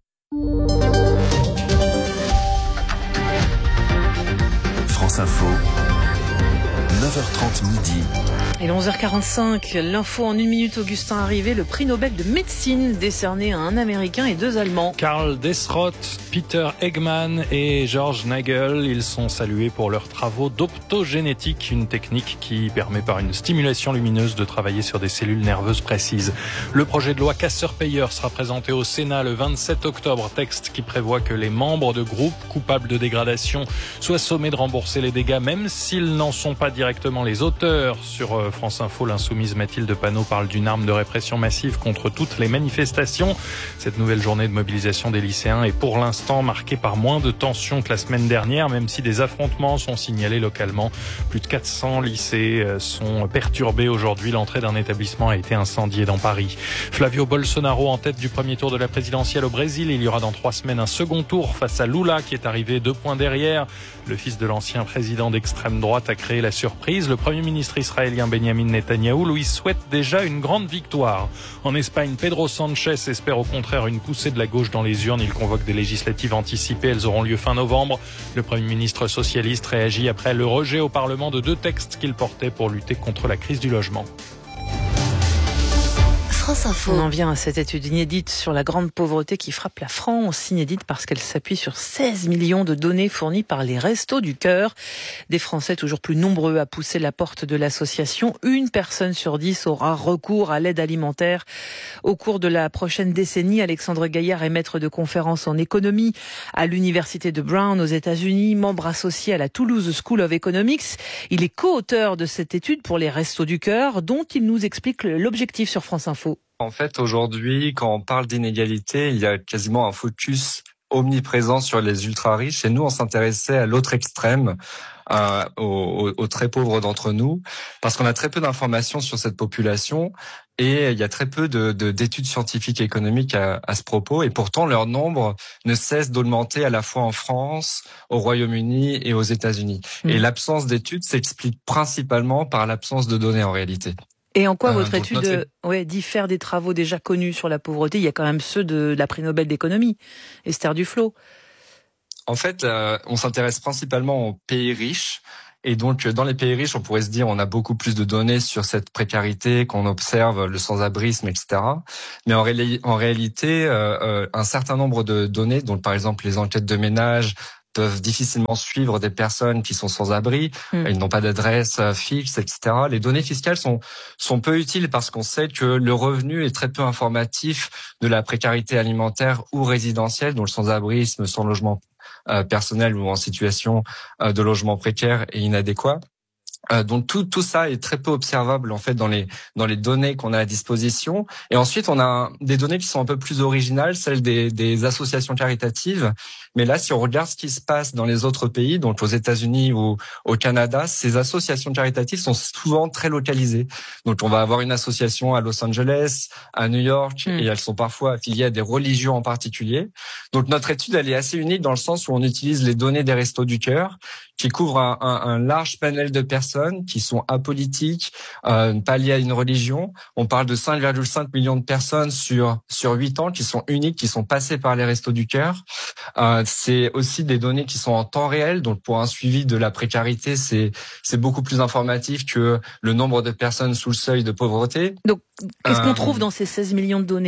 France Info, neuf heures trente midi. Et onze heures quarante-cinq, l'info en une minute, Augustin Arrivé, le prix Nobel de médecine décerné à un Américain et deux Allemands. Karl Desroth, Peter Eggman et George Nagel, ils sont salués pour leurs travaux d'optogénétique, une technique qui permet par une stimulation lumineuse de travailler sur des cellules nerveuses précises. Le projet de loi casseur-payeur sera présenté au Sénat le vingt-sept octobre, texte qui prévoit que les membres de groupes coupables de dégradation soient sommés de rembourser les dégâts, même s'ils n'en sont pas directement les auteurs. Sur France Info, l'insoumise Mathilde Panot parle d'une arme de répression massive contre toutes les manifestations. Cette nouvelle journée de mobilisation des lycéens est pour l'instant l'instant marqué par moins de tensions que la semaine dernière, même si des affrontements sont signalés localement. Plus de quatre cents lycées sont perturbés aujourd'hui. L'entrée d'un établissement a été incendiée dans Paris. Flavio Bolsonaro en tête du premier tour de la présidentielle au Brésil. Il y aura dans trois semaines un second tour face à Lula qui est arrivé deux points derrière. Le fils de l'ancien président d'extrême droite a créé la surprise. Le premier ministre israélien Benjamin Netanyahou lui souhaite déjà une grande victoire. En Espagne, Pedro Sanchez espère au contraire une poussée de la gauche dans les urnes. Il convoque des législatives anticipées. Elles auront lieu fin novembre. Le premier ministre socialiste réagit après le rejet au Parlement de deux textes qu'il portait pour lutter contre la crise du logement. On en vient à cette étude inédite sur la grande pauvreté qui frappe la France, inédite parce qu'elle s'appuie sur seize millions de données fournies par les Restos du Cœur. Des Français toujours plus nombreux à pousser la porte de l'association. Une personne sur dix aura recours à l'aide alimentaire au cours de la prochaine décennie. Alexandre Gaillard est maître de conférences en économie à l'université de Brown aux États-Unis, membre associé à la Toulouse School of Economics. Il est co-auteur de cette étude pour les Restos du Cœur, dont il nous explique l'objectif sur France Info. En fait, aujourd'hui, quand on parle d'inégalité, il y a quasiment un focus omniprésent sur les ultra-riches. Et nous, on s'intéressait à l'autre extrême, euh, aux, aux très pauvres d'entre nous, parce qu'on a très peu d'informations sur cette population et il y a très peu de, de, d'études scientifiques et économiques à, à ce propos. Et pourtant, leur nombre ne cesse d'augmenter à la fois en France, au Royaume-Uni et aux États-Unis. Mmh. Et l'absence d'études s'explique principalement par l'absence de données en réalité. Et en quoi votre euh, étude notre... ouais, diffère des travaux déjà connus sur la pauvreté? Il y a quand même ceux de la prix Nobel d'économie, Esther Duflo. En fait, euh, on s'intéresse principalement aux pays riches. Et donc, dans les pays riches, on pourrait se dire on a beaucoup plus de données sur cette précarité qu'on observe, le sans-abrisme, et cetera. Mais en, ré- en réalité, euh, euh, un certain nombre de données, donc par exemple les enquêtes de ménage, peuvent difficilement suivre des personnes qui sont sans abri, mmh. ils n'ont pas d'adresse fixe, et cetera. Les données fiscales sont sont peu utiles parce qu'on sait que le revenu est très peu informatif de la précarité alimentaire ou résidentielle, dont le sans-abrisme, sans logement euh, personnel ou en situation euh, de logement précaire et inadéquat. Euh, donc tout tout ça est très peu observable en fait dans les dans les données qu'on a à disposition. Et ensuite on a des données qui sont un peu plus originales, celles des des associations caritatives. Mais là, si on regarde ce qui se passe dans les autres pays, donc aux États-Unis ou au Canada, ces associations caritatives sont souvent très localisées. Donc on va avoir une association à Los Angeles, à New York, mmh. et elles sont parfois affiliées à des religions en particulier. Donc notre étude elle est assez unique dans le sens où on utilise les données des Restos du Cœur, qui couvrent un, un, un large panel de personnes qui sont apolitiques, euh, pas liées à une religion. On parle de cinq virgule cinq millions de personnes sur sur huit ans qui sont uniques, qui sont passées par les Restos du Cœur. Euh, c'est aussi des données qui sont en temps réel, donc pour un suivi de la précarité, c'est c'est beaucoup plus informatif que le nombre de personnes sous le seuil de pauvreté. Donc, qu'est-ce qu'on euh, trouve dans ces seize millions de données ?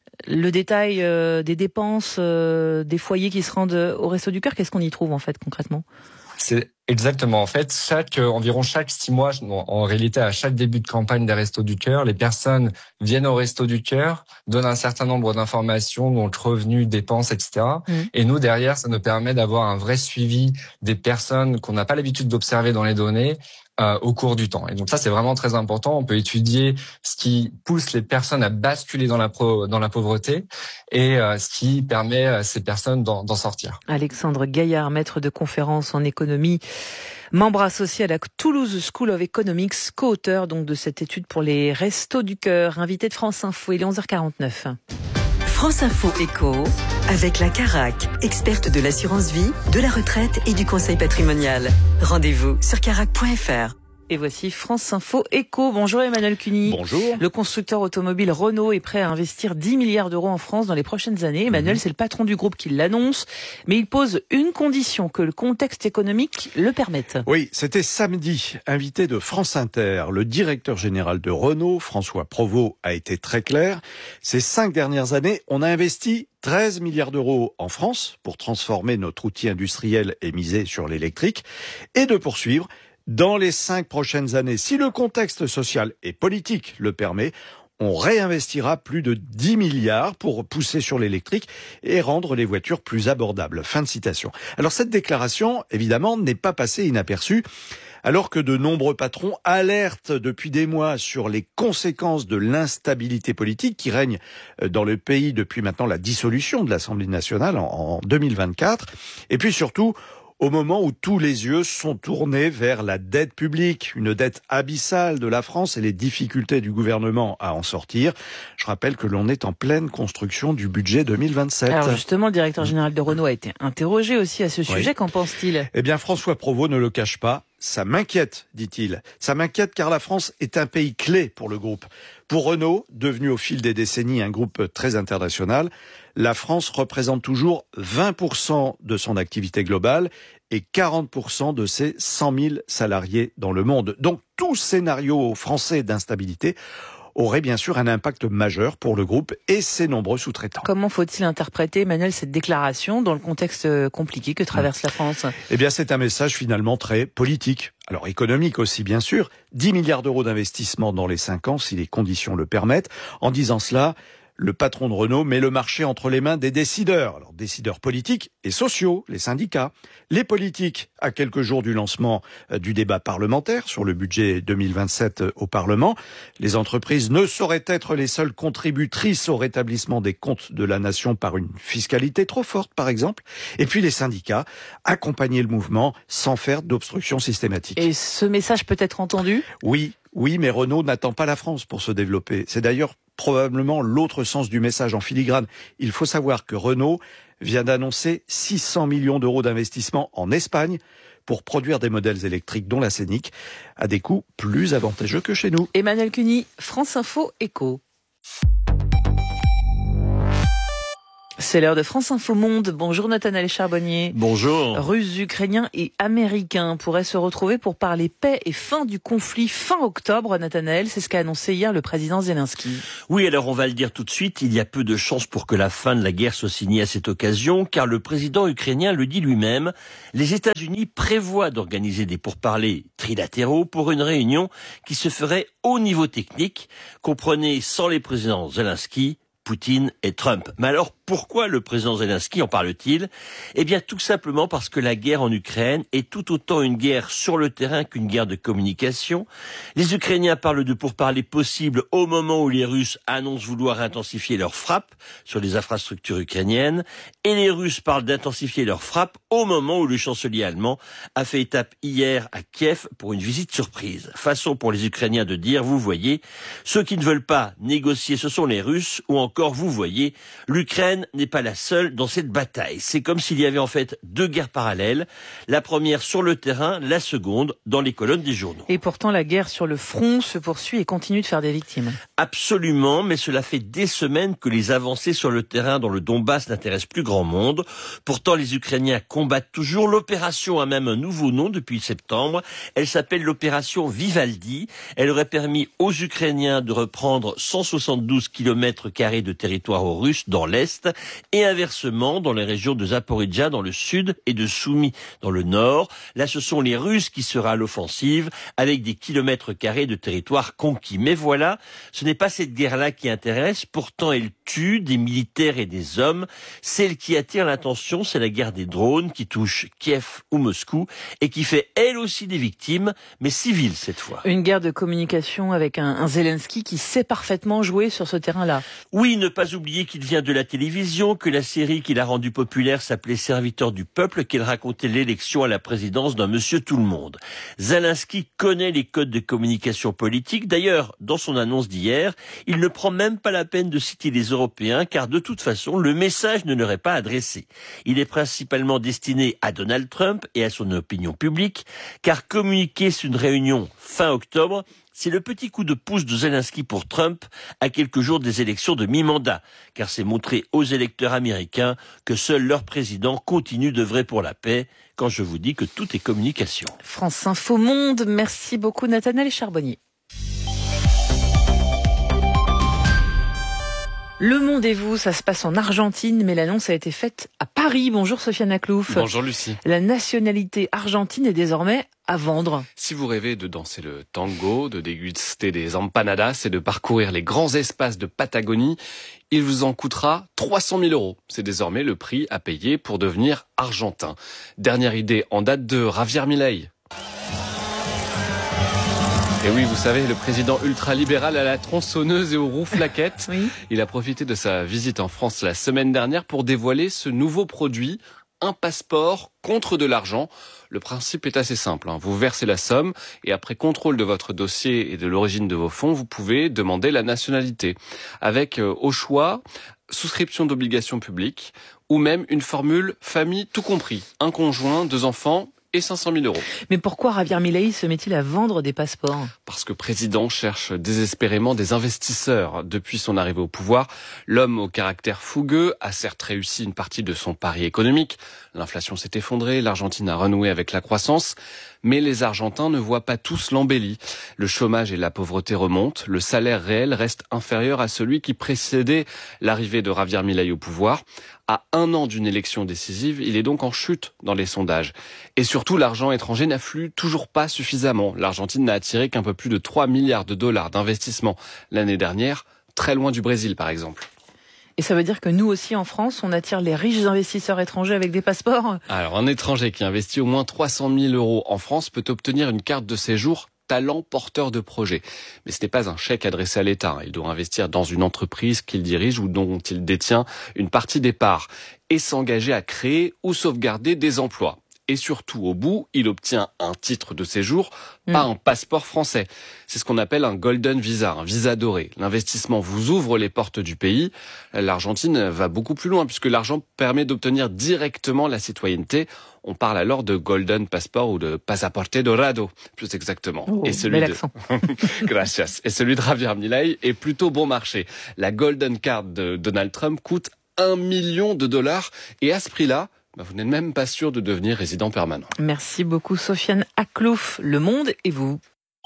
Le détail euh, des dépenses, euh, des foyers qui se rendent au Restos du Cœur, qu'est-ce qu'on y trouve en fait concrètement ? C'est exactement. En fait, chaque euh, environ chaque six mois, en, en réalité à chaque début de campagne des Restos du Cœur, les personnes viennent au Restos du Cœur, donnent un certain nombre d'informations, donc revenus, dépenses, et cetera. Mmh. Et nous derrière, ça nous permet d'avoir un vrai suivi des personnes qu'on n'a pas l'habitude d'observer dans les données. Euh, au cours du temps. Et donc ça, c'est vraiment très important. On peut étudier ce qui pousse les personnes à basculer dans la, pro, dans la pauvreté et euh, ce qui permet à ces personnes d'en, d'en sortir. Alexandre Gaillard, maître de conférences en économie, membre associé à la Toulouse School of Economics, co-auteur donc de cette étude pour les Restos du Cœur, invité de France Info, il est onze heures quarante-neuf. France Info Éco, avec la Carac, experte de l'assurance vie, de la retraite et du conseil patrimonial. Rendez-vous sur carac point f r. Et voici France Info Éco. Bonjour Emmanuel Cuny. Bonjour. Le constructeur automobile Renault est prêt à investir dix milliards d'euros en France dans les prochaines années. Emmanuel, mmh. c'est le patron du groupe qui l'annonce, mais il pose une condition, que le contexte économique le permette. Oui, c'était samedi. Invité de France Inter, le directeur général de Renault, François Provost, a été très clair. Ces cinq dernières années, on a investi treize milliards d'euros en France pour transformer notre outil industriel et miser sur l'électrique et de poursuivre dans les cinq prochaines années. Si le contexte social et politique le permet, on réinvestira plus de dix milliards pour pousser sur l'électrique et rendre les voitures plus abordables. Fin de citation. Alors cette déclaration, évidemment, n'est pas passée inaperçue. Alors que de nombreux patrons alertent depuis des mois sur les conséquences de l'instabilité politique qui règne dans le pays depuis maintenant la dissolution de l'Assemblée nationale en deux mille vingt-quatre. Et puis surtout, au moment où tous les yeux sont tournés vers la dette publique, une dette abyssale de la France et les difficultés du gouvernement à en sortir. Je rappelle que l'on est en pleine construction du budget deux mille vingt-sept. Alors justement, le directeur général de Renault a été interrogé aussi à ce sujet. Oui. Qu'en pense-t-il ? Eh bien, François Provost ne le cache pas. Ça m'inquiète, dit-il. Ça m'inquiète car la France est un pays clé pour le groupe. Pour Renault, devenu au fil des décennies un groupe très international, la France représente toujours vingt pour cent de son activité globale et quarante pour cent de ses cent mille salariés dans le monde. Donc tout scénario français d'instabilité aurait bien sûr un impact majeur pour le groupe et ses nombreux sous-traitants. Comment faut-il interpréter, Emmanuel, cette déclaration dans le contexte compliqué que traverse la France ? Eh bien, c'est un message finalement très politique. Alors économique aussi, bien sûr. dix milliards d'euros d'investissement dans les cinq ans, si les conditions le permettent. En disant cela, le patron de Renault met le marché entre les mains des décideurs. Alors, décideurs politiques et sociaux, les syndicats. Les politiques, à quelques jours du lancement du débat parlementaire sur le budget deux mille vingt-sept au Parlement. Les entreprises ne sauraient être les seules contributrices au rétablissement des comptes de la nation par une fiscalité trop forte, par exemple. Et puis les syndicats, accompagner le mouvement sans faire d'obstruction systématique. Et ce message peut être entendu ? Oui, oui, mais Renault n'attend pas la France pour se développer. C'est d'ailleurs probablement l'autre sens du message en filigrane. Il faut savoir que Renault vient d'annoncer six cents millions d'euros d'investissement en Espagne pour produire des modèles électriques, dont la Scénic, à des coûts plus avantageux que chez nous. Emmanuel Cuny, France Info Éco. C'est l'heure de France Info Monde. Bonjour Nathanaël Charbonnier. Bonjour. Russes, Ukrainiens et Américains pourraient se retrouver pour parler paix et fin du conflit fin octobre. Nathanaël, c'est ce qu'a annoncé hier le président Zelensky. Oui, alors on va le dire tout de suite, il y a peu de chances pour que la fin de la guerre soit signée à cette occasion, car le président ukrainien le dit lui-même, les États-Unis prévoient d'organiser des pourparlers trilatéraux pour une réunion qui se ferait au niveau technique, comprenez sans les présidents Zelensky, Poutine et Trump. Mais alors, pourquoi le président Zelensky en parle-t-il ? Eh bien, tout simplement parce que la guerre en Ukraine est tout autant une guerre sur le terrain qu'une guerre de communication. Les Ukrainiens parlent de pourparlers possibles au moment où les Russes annoncent vouloir intensifier leurs frappes sur les infrastructures ukrainiennes. Et les Russes parlent d'intensifier leurs frappes au moment où le chancelier allemand a fait étape hier à Kiev pour une visite surprise. Façon pour les Ukrainiens de dire, vous voyez, ceux qui ne veulent pas négocier, ce sont les Russes, ou encore, vous voyez, l'Ukraine n'est pas la seule dans cette bataille. C'est comme s'il y avait en fait deux guerres parallèles. La première sur le terrain, la seconde dans les colonnes des journaux. Et pourtant, la guerre sur le front se poursuit et continue de faire des victimes. Absolument, mais cela fait des semaines que les avancées sur le terrain dans le Donbass n'intéressent plus grand monde. Pourtant, les Ukrainiens combattent toujours. L'opération a même un nouveau nom depuis septembre. Elle s'appelle l'opération Vivaldi. Elle aurait permis aux Ukrainiens de reprendre cent soixante-douze kilomètres carrés de territoire aux Russes dans l'Est et inversement dans les régions de Zaporijia dans le sud et de Soumy dans le nord. Là, ce sont les Russes qui seraient à l'offensive avec des kilomètres carrés de territoire conquis. Mais voilà, ce n'est pas cette guerre-là qui intéresse. Pourtant, elle tue des militaires et des hommes. Celle qui attire l'attention, c'est la guerre des drones qui touche Kiev ou Moscou et qui fait elle aussi des victimes, mais civiles cette fois. Une guerre de communication avec un, un Zelensky qui sait parfaitement jouer sur ce terrain-là. Oui, ne pas oublier qu'il vient de la télévision, que la série qu'il a rendue populaire s'appelait Serviteur du peuple, qu'il racontait l'élection à la présidence d'un monsieur tout le monde. Zelensky connaît les codes de communication politique. D'ailleurs, dans son annonce d'hier, il ne prend même pas la peine de citer les Européens, car de toute façon, le message ne leur est pas adressé. Il est principalement destiné à Donald Trump et à son opinion publique, car communiquer sur une réunion fin octobre, c'est le petit coup de pouce de Zelensky pour Trump à quelques jours des élections de mi-mandat, car c'est montrer aux électeurs américains que seul leur président continue d'œuvrer pour la paix, quand je vous dis que tout est communication. France Info Monde, merci beaucoup Nathanaël Charbonnier. Le Monde et vous, ça se passe en Argentine, mais l'annonce a été faite à Paris. Bonjour Sofiane Aklouf. Bonjour Lucie. La nationalité argentine est désormais à vendre. Si vous rêvez de danser le tango, de déguster des empanadas et de parcourir les grands espaces de Patagonie, il vous en coûtera trois cent mille euros. C'est désormais le prix à payer pour devenir argentin. Dernière idée en date de Javier Milei. Et oui, vous savez, le président ultralibéral à la tronçonneuse et aux roues flaquettes, oui. Il a profité de sa visite en France la semaine dernière pour dévoiler ce nouveau produit, un passeport contre de l'argent. Le principe est assez simple, hein. Vous versez la somme et après contrôle de votre dossier et de l'origine de vos fonds, vous pouvez demander la nationalité. Avec euh, au choix, souscription d'obligations publiques ou même une formule famille tout compris. Un conjoint, deux enfants et cinq cent mille euros. Mais pourquoi Javier Milei se met-il à vendre des passeports ? Parce que le président cherche désespérément des investisseurs. Depuis son arrivée au pouvoir, l'homme au caractère fougueux a certes réussi une partie de son pari économique. L'inflation s'est effondrée, l'Argentine a renoué avec la croissance, mais les Argentins ne voient pas tous l'embellie. Le chômage et la pauvreté remontent, le salaire réel reste inférieur à celui qui précédait l'arrivée de Javier Milei au pouvoir. À un an d'une élection décisive, il est donc en chute dans les sondages. Et surtout, l'argent étranger n'afflue toujours pas suffisamment. L'Argentine n'a attiré qu'un peu plus de trois milliards de dollars d'investissement l'année dernière, très loin du Brésil par exemple. Et ça veut dire que nous aussi en France, on attire les riches investisseurs étrangers avec des passeports ? Alors, un étranger qui investit au moins trois cent mille euros en France peut obtenir une carte de séjour talent porteur de projet. Mais ce n'est pas un chèque adressé à l'État. Il doit investir dans une entreprise qu'il dirige ou dont il détient une partie des parts et s'engager à créer ou sauvegarder des emplois. Et surtout, au bout, il obtient un titre de séjour, pas mmh. un passeport français. C'est ce qu'on appelle un golden visa, un visa doré. L'investissement vous ouvre les portes du pays. L'Argentine va beaucoup plus loin puisque l'argent permet d'obtenir directement la citoyenneté. On parle alors de golden passport ou de pasaporte dorado, plus exactement. Oh, et celui bel de... accent. Gracias. Et celui de Javier Milei est plutôt bon marché. La golden card de Donald Trump coûte un million de dollars et à ce prix-là, vous n'êtes même pas sûr de devenir résident permanent. Merci beaucoup Sofiane Aklouf. Le Monde et vous.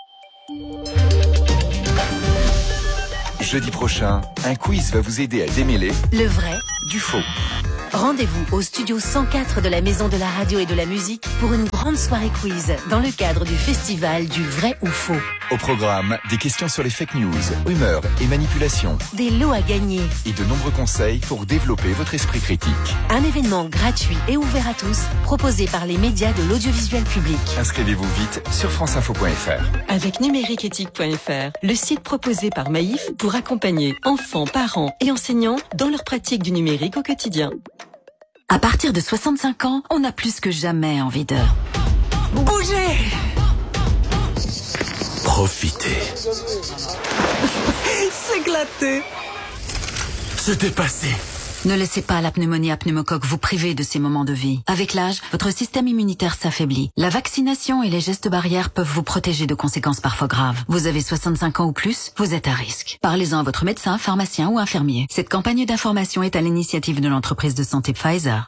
Jeudi prochain, un quiz va vous aider à démêler le vrai du faux. Rendez-vous au studio cent quatre de la Maison de la Radio et de la Musique pour une grande soirée quiz dans le cadre du festival du vrai ou faux. Au programme, des questions sur les fake news, rumeurs et manipulations. Des lots à gagner. Et de nombreux conseils pour développer votre esprit critique. Un événement gratuit et ouvert à tous, proposé par les médias de l'audiovisuel public. Inscrivez-vous vite sur franceinfo point f r. Avec numériqueéthique point f r, le site proposé par Maïf pour accompagner enfants, parents et enseignants dans leur pratique du numérique au quotidien. À partir de soixante-cinq ans, on a plus que jamais envie de bouger. Profitez. S'éclater. Se dépasser. Ne laissez pas la pneumonie à pneumocoque vous priver de ces moments de vie. Avec l'âge, votre système immunitaire s'affaiblit. La vaccination et les gestes barrières peuvent vous protéger de conséquences parfois graves. Vous avez soixante-cinq ans ou plus, vous êtes à risque. Parlez-en à votre médecin, pharmacien ou infirmier. Cette campagne d'information est à l'initiative de l'entreprise de santé Pfizer.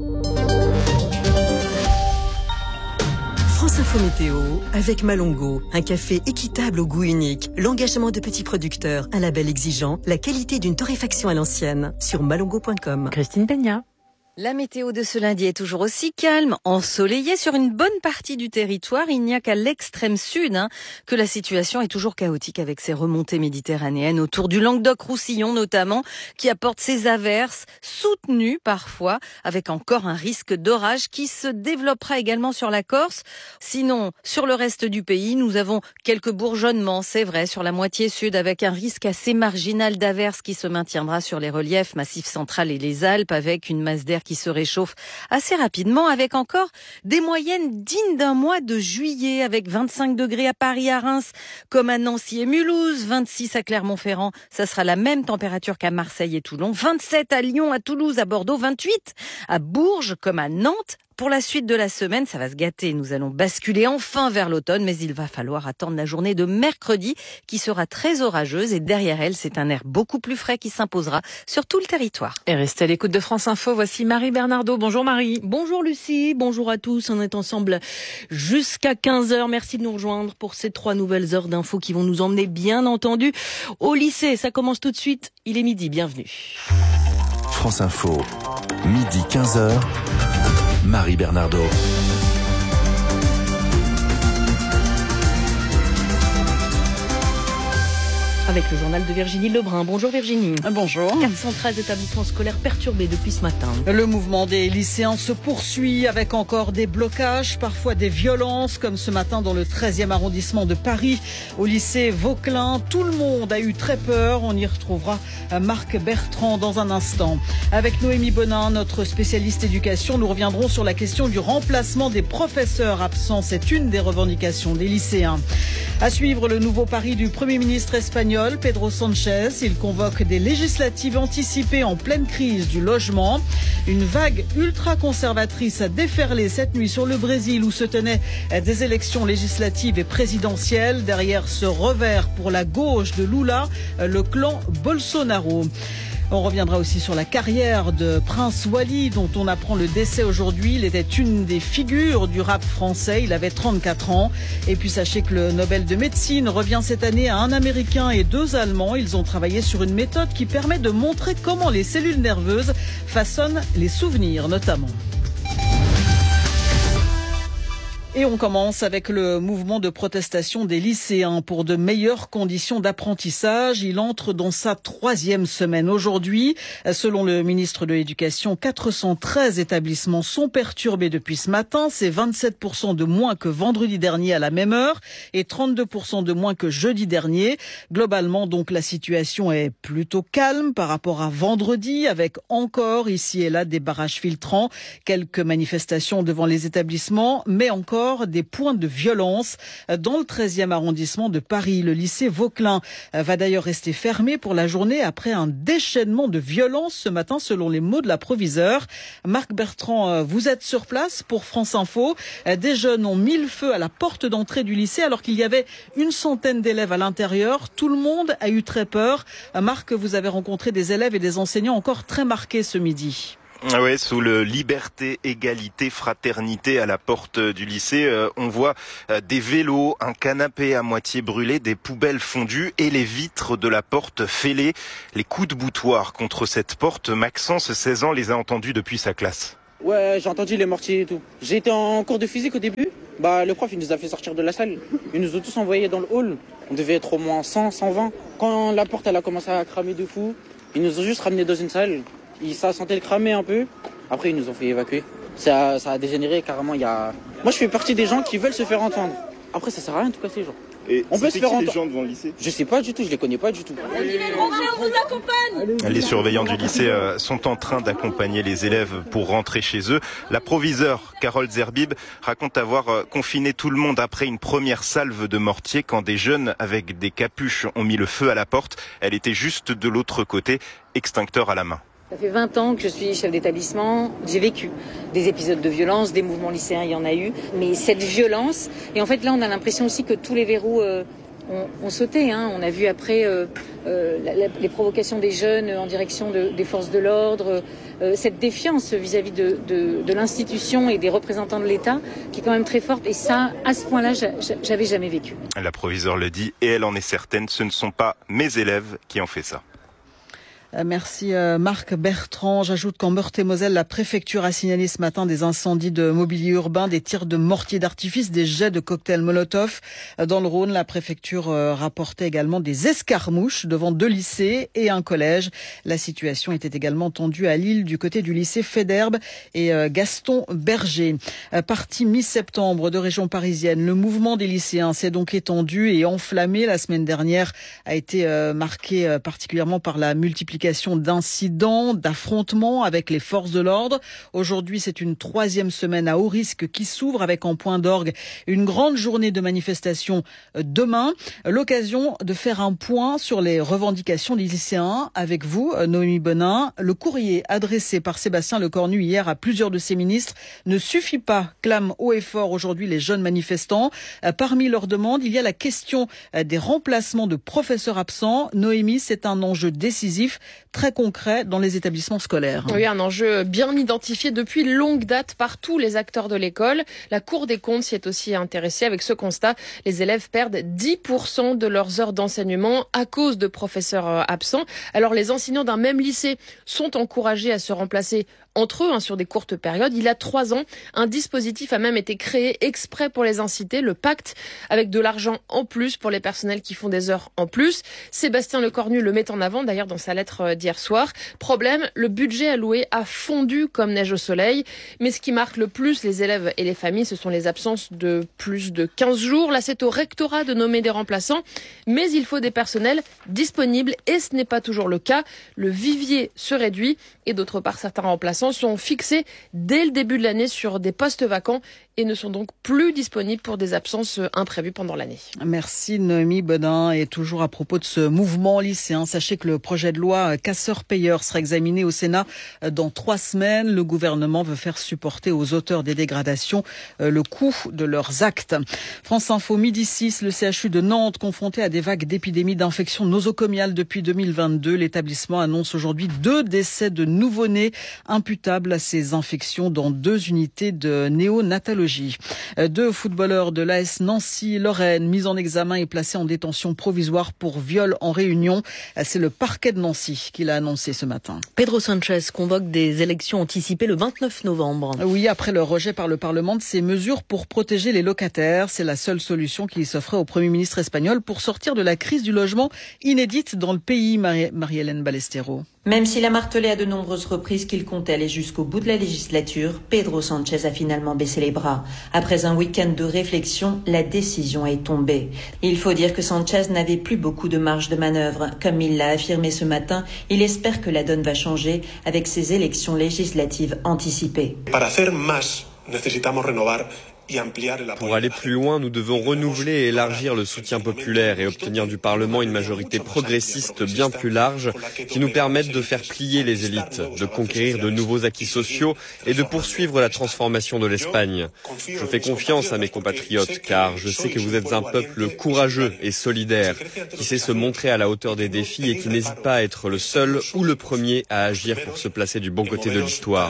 France Info Météo avec Malongo, un café équitable au goût unique, l'engagement de petits producteurs, un label exigeant, la qualité d'une torréfaction à l'ancienne. Sur malongo point com. Christine Peña. La météo de ce lundi est toujours aussi calme, ensoleillée sur une bonne partie du territoire. Il n'y a qu'à l'extrême sud hein, que la situation est toujours chaotique avec ces remontées méditerranéennes autour du Languedoc-Roussillon notamment, qui apportent ces averses soutenues parfois, avec encore un risque d'orage qui se développera également sur la Corse. Sinon, sur le reste du pays, nous avons quelques bourgeonnements, c'est vrai, sur la moitié sud, avec un risque assez marginal d'averses qui se maintiendra sur les reliefs Massif central et les Alpes, avec une masse d'air qui se réchauffe assez rapidement, avec encore des moyennes dignes d'un mois de juillet, avec vingt-cinq degrés à Paris, à Reims, comme à Nancy et Mulhouse, vingt-six à Clermont-Ferrand, ça sera la même température qu'à Marseille et Toulon, vingt-sept à Lyon, à Toulouse, à Bordeaux, vingt-huit à Bourges, comme à Nantes. Pour la suite de la semaine, ça va se gâter. Nous allons basculer enfin vers l'automne, mais il va falloir attendre la journée de mercredi qui sera très orageuse et derrière elle, c'est un air beaucoup plus frais qui s'imposera sur tout le territoire. Et restez à l'écoute de France Info. Voici Marie Bernardo. Bonjour Marie. Bonjour Lucie. Bonjour à tous. On est ensemble jusqu'à quinze heures. Merci de nous rejoindre pour ces trois nouvelles heures d'infos qui vont nous emmener, bien entendu, au lycée. Ça commence tout de suite. Il est midi. Bienvenue. France Info, midi quinze heures. Marie Bernardo. Avec Avec le journal de Virginie Lebrun. Bonjour Virginie. Bonjour. quatre cent treize établissements scolaires perturbés depuis ce matin. Le mouvement des lycéens se poursuit avec encore des blocages, parfois des violences, comme ce matin dans le treizième arrondissement de Paris, au lycée Vauquelin. Tout le monde a eu très peur. On y retrouvera Marc Bertrand dans un instant. Avec Noémie Bonin, notre spécialiste éducation, nous reviendrons sur la question du remplacement des professeurs absents. C'est une des revendications des lycéens. À suivre, le nouveau pari du Premier ministre espagnol, Pedro Sanchez. Il convoque des législatives anticipées en pleine crise du logement. Une vague ultra-conservatrice a déferlé cette nuit sur le Brésil où se tenaient des élections législatives et présidentielles. Derrière ce revers pour la gauche de Lula, le clan Bolsonaro. On reviendra aussi sur la carrière de Prince Wally, dont on apprend le décès aujourd'hui. Il était une des figures du rap français. Il avait trente-quatre ans. Et puis sachez que le Nobel de médecine revient cette année à un Américain et deux Allemands. Ils ont travaillé sur une méthode qui permet de montrer comment les cellules nerveuses façonnent les souvenirs, notamment. Et on commence avec le mouvement de protestation des lycéens pour de meilleures conditions d'apprentissage. Il entre dans sa troisième semaine aujourd'hui. Selon le ministre de l'Éducation, quatre cent treize établissements sont perturbés depuis ce matin. C'est vingt-sept pour cent de moins que vendredi dernier à la même heure et trente-deux pour cent de moins que jeudi dernier. Globalement, donc, la situation est plutôt calme par rapport à vendredi, avec encore ici et là des barrages filtrants, quelques manifestations devant les établissements, mais encore des points de violence dans le treizième arrondissement de Paris. Le lycée Vauquelin va d'ailleurs rester fermé pour la journée après un déchaînement de violence ce matin, selon les mots de la proviseure. Marc Bertrand, vous êtes sur place pour France Info. Des jeunes ont mis le feu à la porte d'entrée du lycée alors qu'il y avait une centaine d'élèves à l'intérieur. Tout le monde a eu très peur. Marc, vous avez rencontré des élèves et des enseignants encore très marqués ce midi. Oui, sous le liberté, égalité, fraternité à la porte du lycée, euh, on voit euh, des vélos, un canapé à moitié brûlé, des poubelles fondues et les vitres de la porte fêlées. Les coups de boutoir contre cette porte, Maxence, seize ans, les a entendus depuis sa classe. Ouais, j'ai entendu les mortiers et tout. J'ai été en cours de physique au début. Bah, le prof, il nous a fait sortir de la salle. Ils nous ont tous envoyés dans le hall. On devait être au moins cent, cent vingt. Quand la porte, elle a commencé à cramer de fou, ils nous ont juste ramenés dans une salle. Ça sentait le cramer un peu. Après, ils nous ont fait évacuer. Ça, ça a dégénéré carrément. Il y a... Moi, je fais partie des gens qui veulent se faire entendre. Après, ça sert à rien de tout casser, genre. Et on peut se faire entendre. Les gens devant le lycée ? Je sais pas du tout, je les connais pas du tout. On vous accompagne. Les surveillants du lycée sont en train d'accompagner les élèves pour rentrer chez eux. La proviseure Carole Zerbib raconte avoir confiné tout le monde après une première salve de mortier quand des jeunes avec des capuches ont mis le feu à la porte. Elle était juste de l'autre côté, extincteur à la main. Ça fait vingt ans que je suis chef d'établissement, j'ai vécu des épisodes de violence, des mouvements lycéens, il y en a eu. Mais cette violence, et en fait là on a l'impression aussi que tous les verrous euh, ont, ont sauté. Hein. On a vu après euh, euh, la, la, les provocations des jeunes en direction de, des forces de l'ordre, euh, cette défiance vis-à-vis de, de, de l'institution et des représentants de l'État qui est quand même très forte. Et ça, à ce point-là, j'avais jamais vécu. La proviseure le dit et elle en est certaine, ce ne sont pas mes élèves qui ont fait ça. Merci Marc Bertrand. J'ajoute qu'en Meurthe-et-Moselle, la préfecture a signalé ce matin des incendies de mobilier urbain, des tirs de mortiers d'artifice, des jets de cocktails Molotov. Dans le Rhône, la préfecture rapportait également des escarmouches devant deux lycées et un collège. La situation était également tendue à Lille du côté du lycée Fédherbe et Gaston Berger. Parti mi-septembre de région parisienne, le mouvement des lycéens s'est donc étendu et enflammé. La semaine dernière a été marquée particulièrement par la multiplication d'incidents, d'affrontements avec les forces de l'ordre. Aujourd'hui, c'est une troisième semaine à haut risque qui s'ouvre avec en point d'orgue une grande journée de manifestation demain. L'occasion de faire un point sur les revendications des lycéens avec vous, Noémie Bonin. Le courrier adressé par Sébastien Lecornu hier à plusieurs de ses ministres ne suffit pas, clament haut et fort aujourd'hui les jeunes manifestants. Parmi leurs demandes, il y a la question des remplacements de professeurs absents. Noémie, c'est un enjeu décisif, très concret dans les établissements scolaires. Oui, un enjeu bien identifié depuis longue date par tous les acteurs de l'école. La Cour des comptes s'y est aussi intéressée avec ce constat. Les élèves perdent dix pour cent de leurs heures d'enseignement à cause de professeurs absents. Alors les enseignants d'un même lycée sont encouragés à se remplacer entre eux hein, sur des courtes périodes. Il y a trois ans, un dispositif a même été créé exprès pour les inciter, le pacte, avec de l'argent en plus pour les personnels qui font des heures en plus. Sébastien Lecornu le met en avant d'ailleurs dans sa lettre d'hier soir. Problème, le budget alloué a fondu comme neige au soleil. Mais ce qui marque le plus les élèves et les familles, ce sont les absences de plus de quinze jours. Là, c'est au rectorat de nommer des remplaçants. Mais il faut des personnels disponibles et ce n'est pas toujours le cas. Le vivier se réduit et d'autre part, certains remplaçants sont fixés dès le début de l'année sur des postes vacants et ne sont donc plus disponibles pour des absences imprévues pendant l'année. Merci Noémie Bedin. Et toujours à propos de ce mouvement lycéen, sachez que le projet de loi casseurs-payeurs sera examiné au Sénat dans trois semaines. Le gouvernement veut faire supporter aux auteurs des dégradations le coût de leurs actes. France Info, midi six, le C H U de Nantes confronté à des vagues d'épidémies d'infections nosocomiales depuis deux mille vingt-deux. L'établissement annonce aujourd'hui deux décès de nouveau-nés imputables à ces infections dans deux unités de néonatologie. Deux footballeurs de l'A S Nancy-Lorraine mis en examen et placés en détention provisoire pour viol en réunion. C'est le parquet de Nancy qui l'a annoncé ce matin. Pedro Sanchez convoque des élections anticipées le vingt-neuf novembre. Oui, après le rejet par le Parlement de ces mesures pour protéger les locataires. C'est la seule solution qui s'offrait au Premier ministre espagnol pour sortir de la crise du logement inédite dans le pays, Marie- Marie-Hélène Ballestero. Même s'il a martelé à de nombreuses reprises qu'il comptait aller jusqu'au bout de la législature, Pedro Sanchez a finalement baissé les bras. Après un week-end de réflexion, la décision est tombée. Il faut dire que Sanchez n'avait plus beaucoup de marge de manœuvre. Comme il l'a affirmé ce matin, il espère que la donne va changer avec ces élections législatives anticipées. Para hacer más, necesitamos renovar. Pour aller plus loin, nous devons renouveler et élargir le soutien populaire et obtenir du Parlement une majorité progressiste bien plus large qui nous permette de faire plier les élites, de conquérir de nouveaux acquis sociaux et de poursuivre la transformation de l'Espagne. Je fais confiance à mes compatriotes car je sais que vous êtes un peuple courageux et solidaire qui sait se montrer à la hauteur des défis et qui n'hésite pas à être le seul ou le premier à agir pour se placer du bon côté de l'histoire.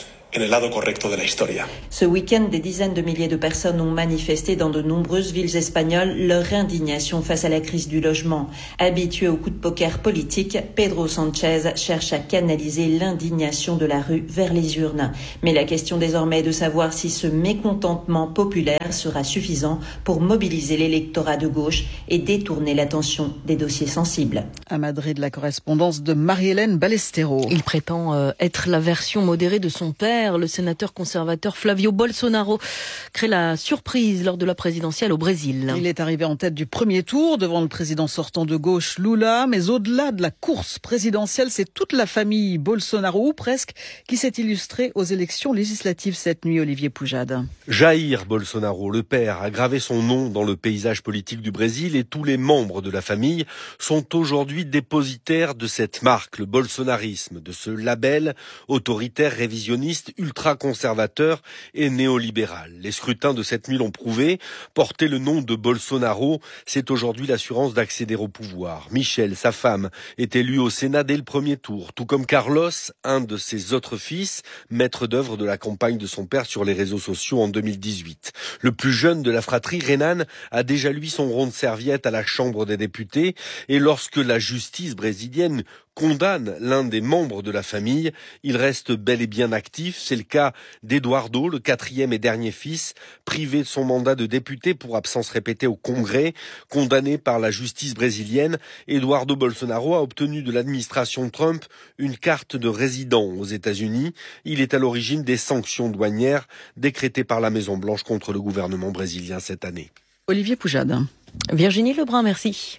Ce week-end, des dizaines de milliers de personnes ont manifesté dans de nombreuses villes espagnoles leur indignation face à la crise du logement. Habitué au coup de poker politique, Pedro Sanchez cherche à canaliser l'indignation de la rue vers les urnes. Mais la question désormais est de savoir si ce mécontentement populaire sera suffisant pour mobiliser l'électorat de gauche et détourner l'attention des dossiers sensibles. À Madrid, la correspondance de Marie-Hélène Ballestero. Il prétend euh, être la version modérée de son père. Le sénateur conservateur Flavio Bolsonaro crée la surprise lors de la présidentielle au Brésil. Il est arrivé en tête du premier tour devant le président sortant de gauche Lula, mais au-delà de la course présidentielle, c'est toute la famille Bolsonaro, ou presque, qui s'est illustrée aux élections législatives cette nuit. Olivier Poujade. Jair Bolsonaro, le père, a gravé son nom dans le paysage politique du Brésil et tous les membres de la famille sont aujourd'hui dépositaires de cette marque, le bolsonarisme, de ce label autoritaire révisionniste ultra-conservateur et néolibéral. Les scrutins de cette nuit l'ont prouvé. Porter le nom de Bolsonaro, c'est aujourd'hui l'assurance d'accéder au pouvoir. Michel, sa femme, est élu au Sénat dès le premier tour, tout comme Carlos, un de ses autres fils, maître d'œuvre de la campagne de son père sur les réseaux sociaux en deux mille dix-huit. Le plus jeune de la fratrie, Renan, a déjà lui son rond de serviette à la Chambre des députés et lorsque la justice brésilienne condamne l'un des membres de la famille, il reste bel et bien actif. C'est le cas d'Eduardo, le quatrième et dernier fils, privé de son mandat de député pour absence répétée au Congrès. Condamné par la justice brésilienne, Eduardo Bolsonaro a obtenu de l'administration Trump une carte de résident aux États-Unis. Il est à l'origine des sanctions douanières décrétées par la Maison-Blanche contre le gouvernement brésilien cette année. Olivier Poujade. Virginie Lebrun, merci.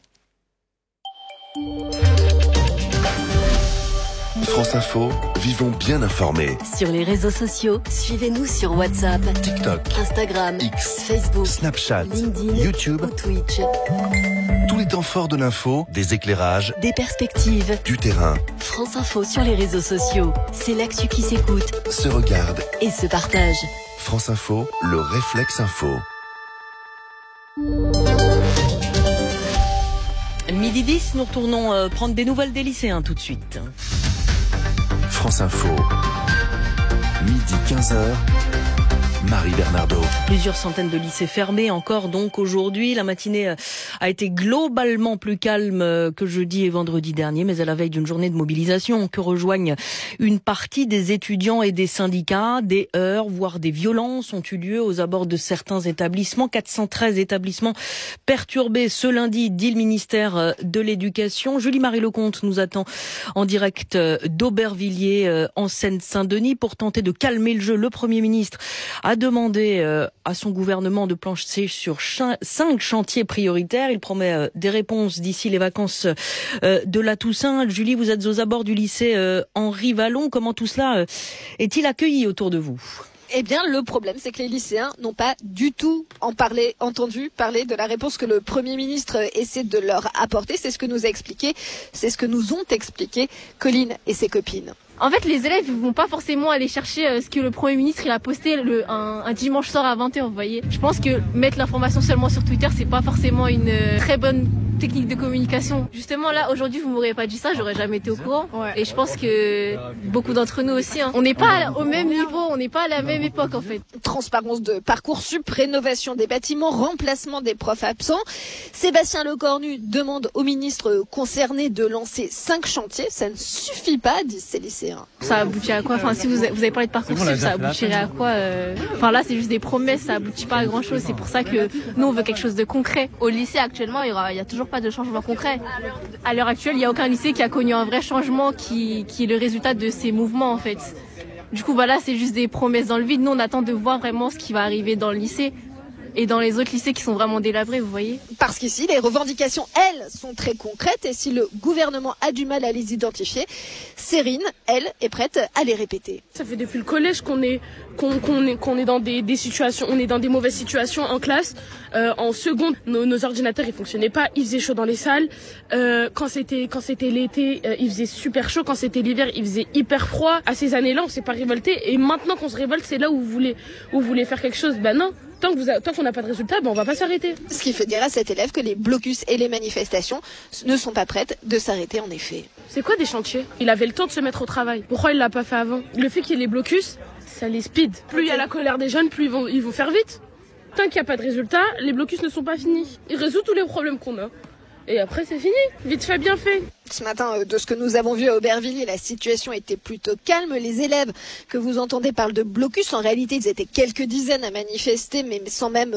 France Info, vivons bien informés. Sur les réseaux sociaux, suivez-nous sur WhatsApp, TikTok, Instagram, X, Facebook, Snapchat, LinkedIn, YouTube ou Twitch. Tous les temps forts de l'info, des éclairages, des perspectives, du terrain. France Info sur les réseaux sociaux, c'est l'actu qui s'écoute, se regarde et se partage. France Info, le réflexe info. Midi dix, nous retournons euh, prendre des nouvelles des lycéens tout de suite. France Info, midi quinze heures, Marie Bernardo. Plusieurs centaines de lycées fermés encore donc aujourd'hui. La matinée a été globalement plus calme que jeudi et vendredi dernier, mais à la veille d'une journée de mobilisation que rejoignent une partie des étudiants et des syndicats. Des heurts, voire des violences ont eu lieu aux abords de certains établissements. quatre cent treize établissements perturbés ce lundi, dit le ministère de l'Éducation. Julie-Marie Lecomte nous attend en direct d'Aubervilliers en Seine-Saint-Denis pour tenter de calmer le jeu. Le Premier ministre a demandé euh, à son gouvernement de plancher sur ch- cinq chantiers prioritaires. Il promet euh, des réponses d'ici les vacances euh, de la Toussaint. Julie, vous êtes aux abords du lycée euh, Henri Vallon. Comment tout cela euh, est-il accueilli autour de vous ? Eh bien, le problème, c'est que les lycéens n'ont pas du tout en parlé, entendu parler de la réponse que le Premier ministre essaie de leur apporter. C'est ce que nous a expliqué, c'est ce que nous ont expliqué Colline et ses copines. En fait, les élèves ne vont pas forcément aller chercher euh, ce que le Premier ministre il a posté le, un, un dimanche soir à vingt heures, vous voyez. Je pense que mettre l'information seulement sur Twitter, c'est pas forcément une euh, très bonne technique de communication. Justement, là, aujourd'hui, vous m'auriez pas dit ça, j'aurais jamais été au courant. Ouais. Et je pense que beaucoup d'entre nous aussi, hein, on n'est pas au même niveau, on n'est pas à la même époque, en fait. Transparence de Parcoursup, rénovation des bâtiments, remplacement des profs absents. Sébastien Lecornu demande au ministre concerné de lancer cinq chantiers. Ça ne suffit pas, disent ces lycéens. Ça aboutit à quoi? Enfin, si vous avez, vous avez parlé de Parcoursup, ça aboutirait à quoi euh... Enfin là, c'est juste des promesses, ça aboutit pas à grand chose. C'est pour ça que nous, on veut quelque chose de concret. Au lycée, actuellement, il y aura, il y a toujours pas de changement concret. À l'heure actuelle, il y a aucun lycée qui a connu un vrai changement qui, qui est le résultat de ces mouvements, en fait. Du coup, bah là, c'est juste des promesses dans le vide. Nous, on attend de voir vraiment ce qui va arriver dans le lycée. Et dans les autres lycées qui sont vraiment délabrés, vous voyez. Parce qu'ici, les revendications, elles, sont très concrètes. Et si le gouvernement a du mal à les identifier, Cérine, elle, est prête à les répéter. Ça fait depuis le collège qu'on est, qu'on, qu'on est, qu'on est dans des, des situations, on est dans des mauvaises situations en classe. Euh, en seconde, nos, nos ordinateurs, ils fonctionnaient pas. Il faisait chaud dans les salles. Euh, quand c'était, quand c'était l'été, euh, il faisait super chaud. Quand c'était l'hiver, il faisait hyper froid. À ces années-là, on s'est pas révolté. Et maintenant qu'on se révolte, c'est là où vous voulez, où vous voulez faire quelque chose. Ben non. Tant, que vous a, tant qu'on n'a pas de résultat, ben on va pas s'arrêter. Ce qui fait dire à cet élève que les blocus et les manifestations ne sont pas prêtes de s'arrêter en effet. C'est quoi des chantiers? Il avait le temps de se mettre au travail. Pourquoi il l'a pas fait avant? Le fait qu'il y ait les blocus, ça les speed. Plus il y a la colère des jeunes, plus ils vont, ils vont faire vite. Tant qu'il n'y a pas de résultat, les blocus ne sont pas finis. Il résout tous les problèmes qu'on a. Et après, c'est fini. Vite fait, bien fait. Ce matin, de ce que nous avons vu à Aubervilliers, la situation était plutôt calme. Les élèves que vous entendez parlent de blocus. En réalité, ils étaient quelques dizaines à manifester, mais sans même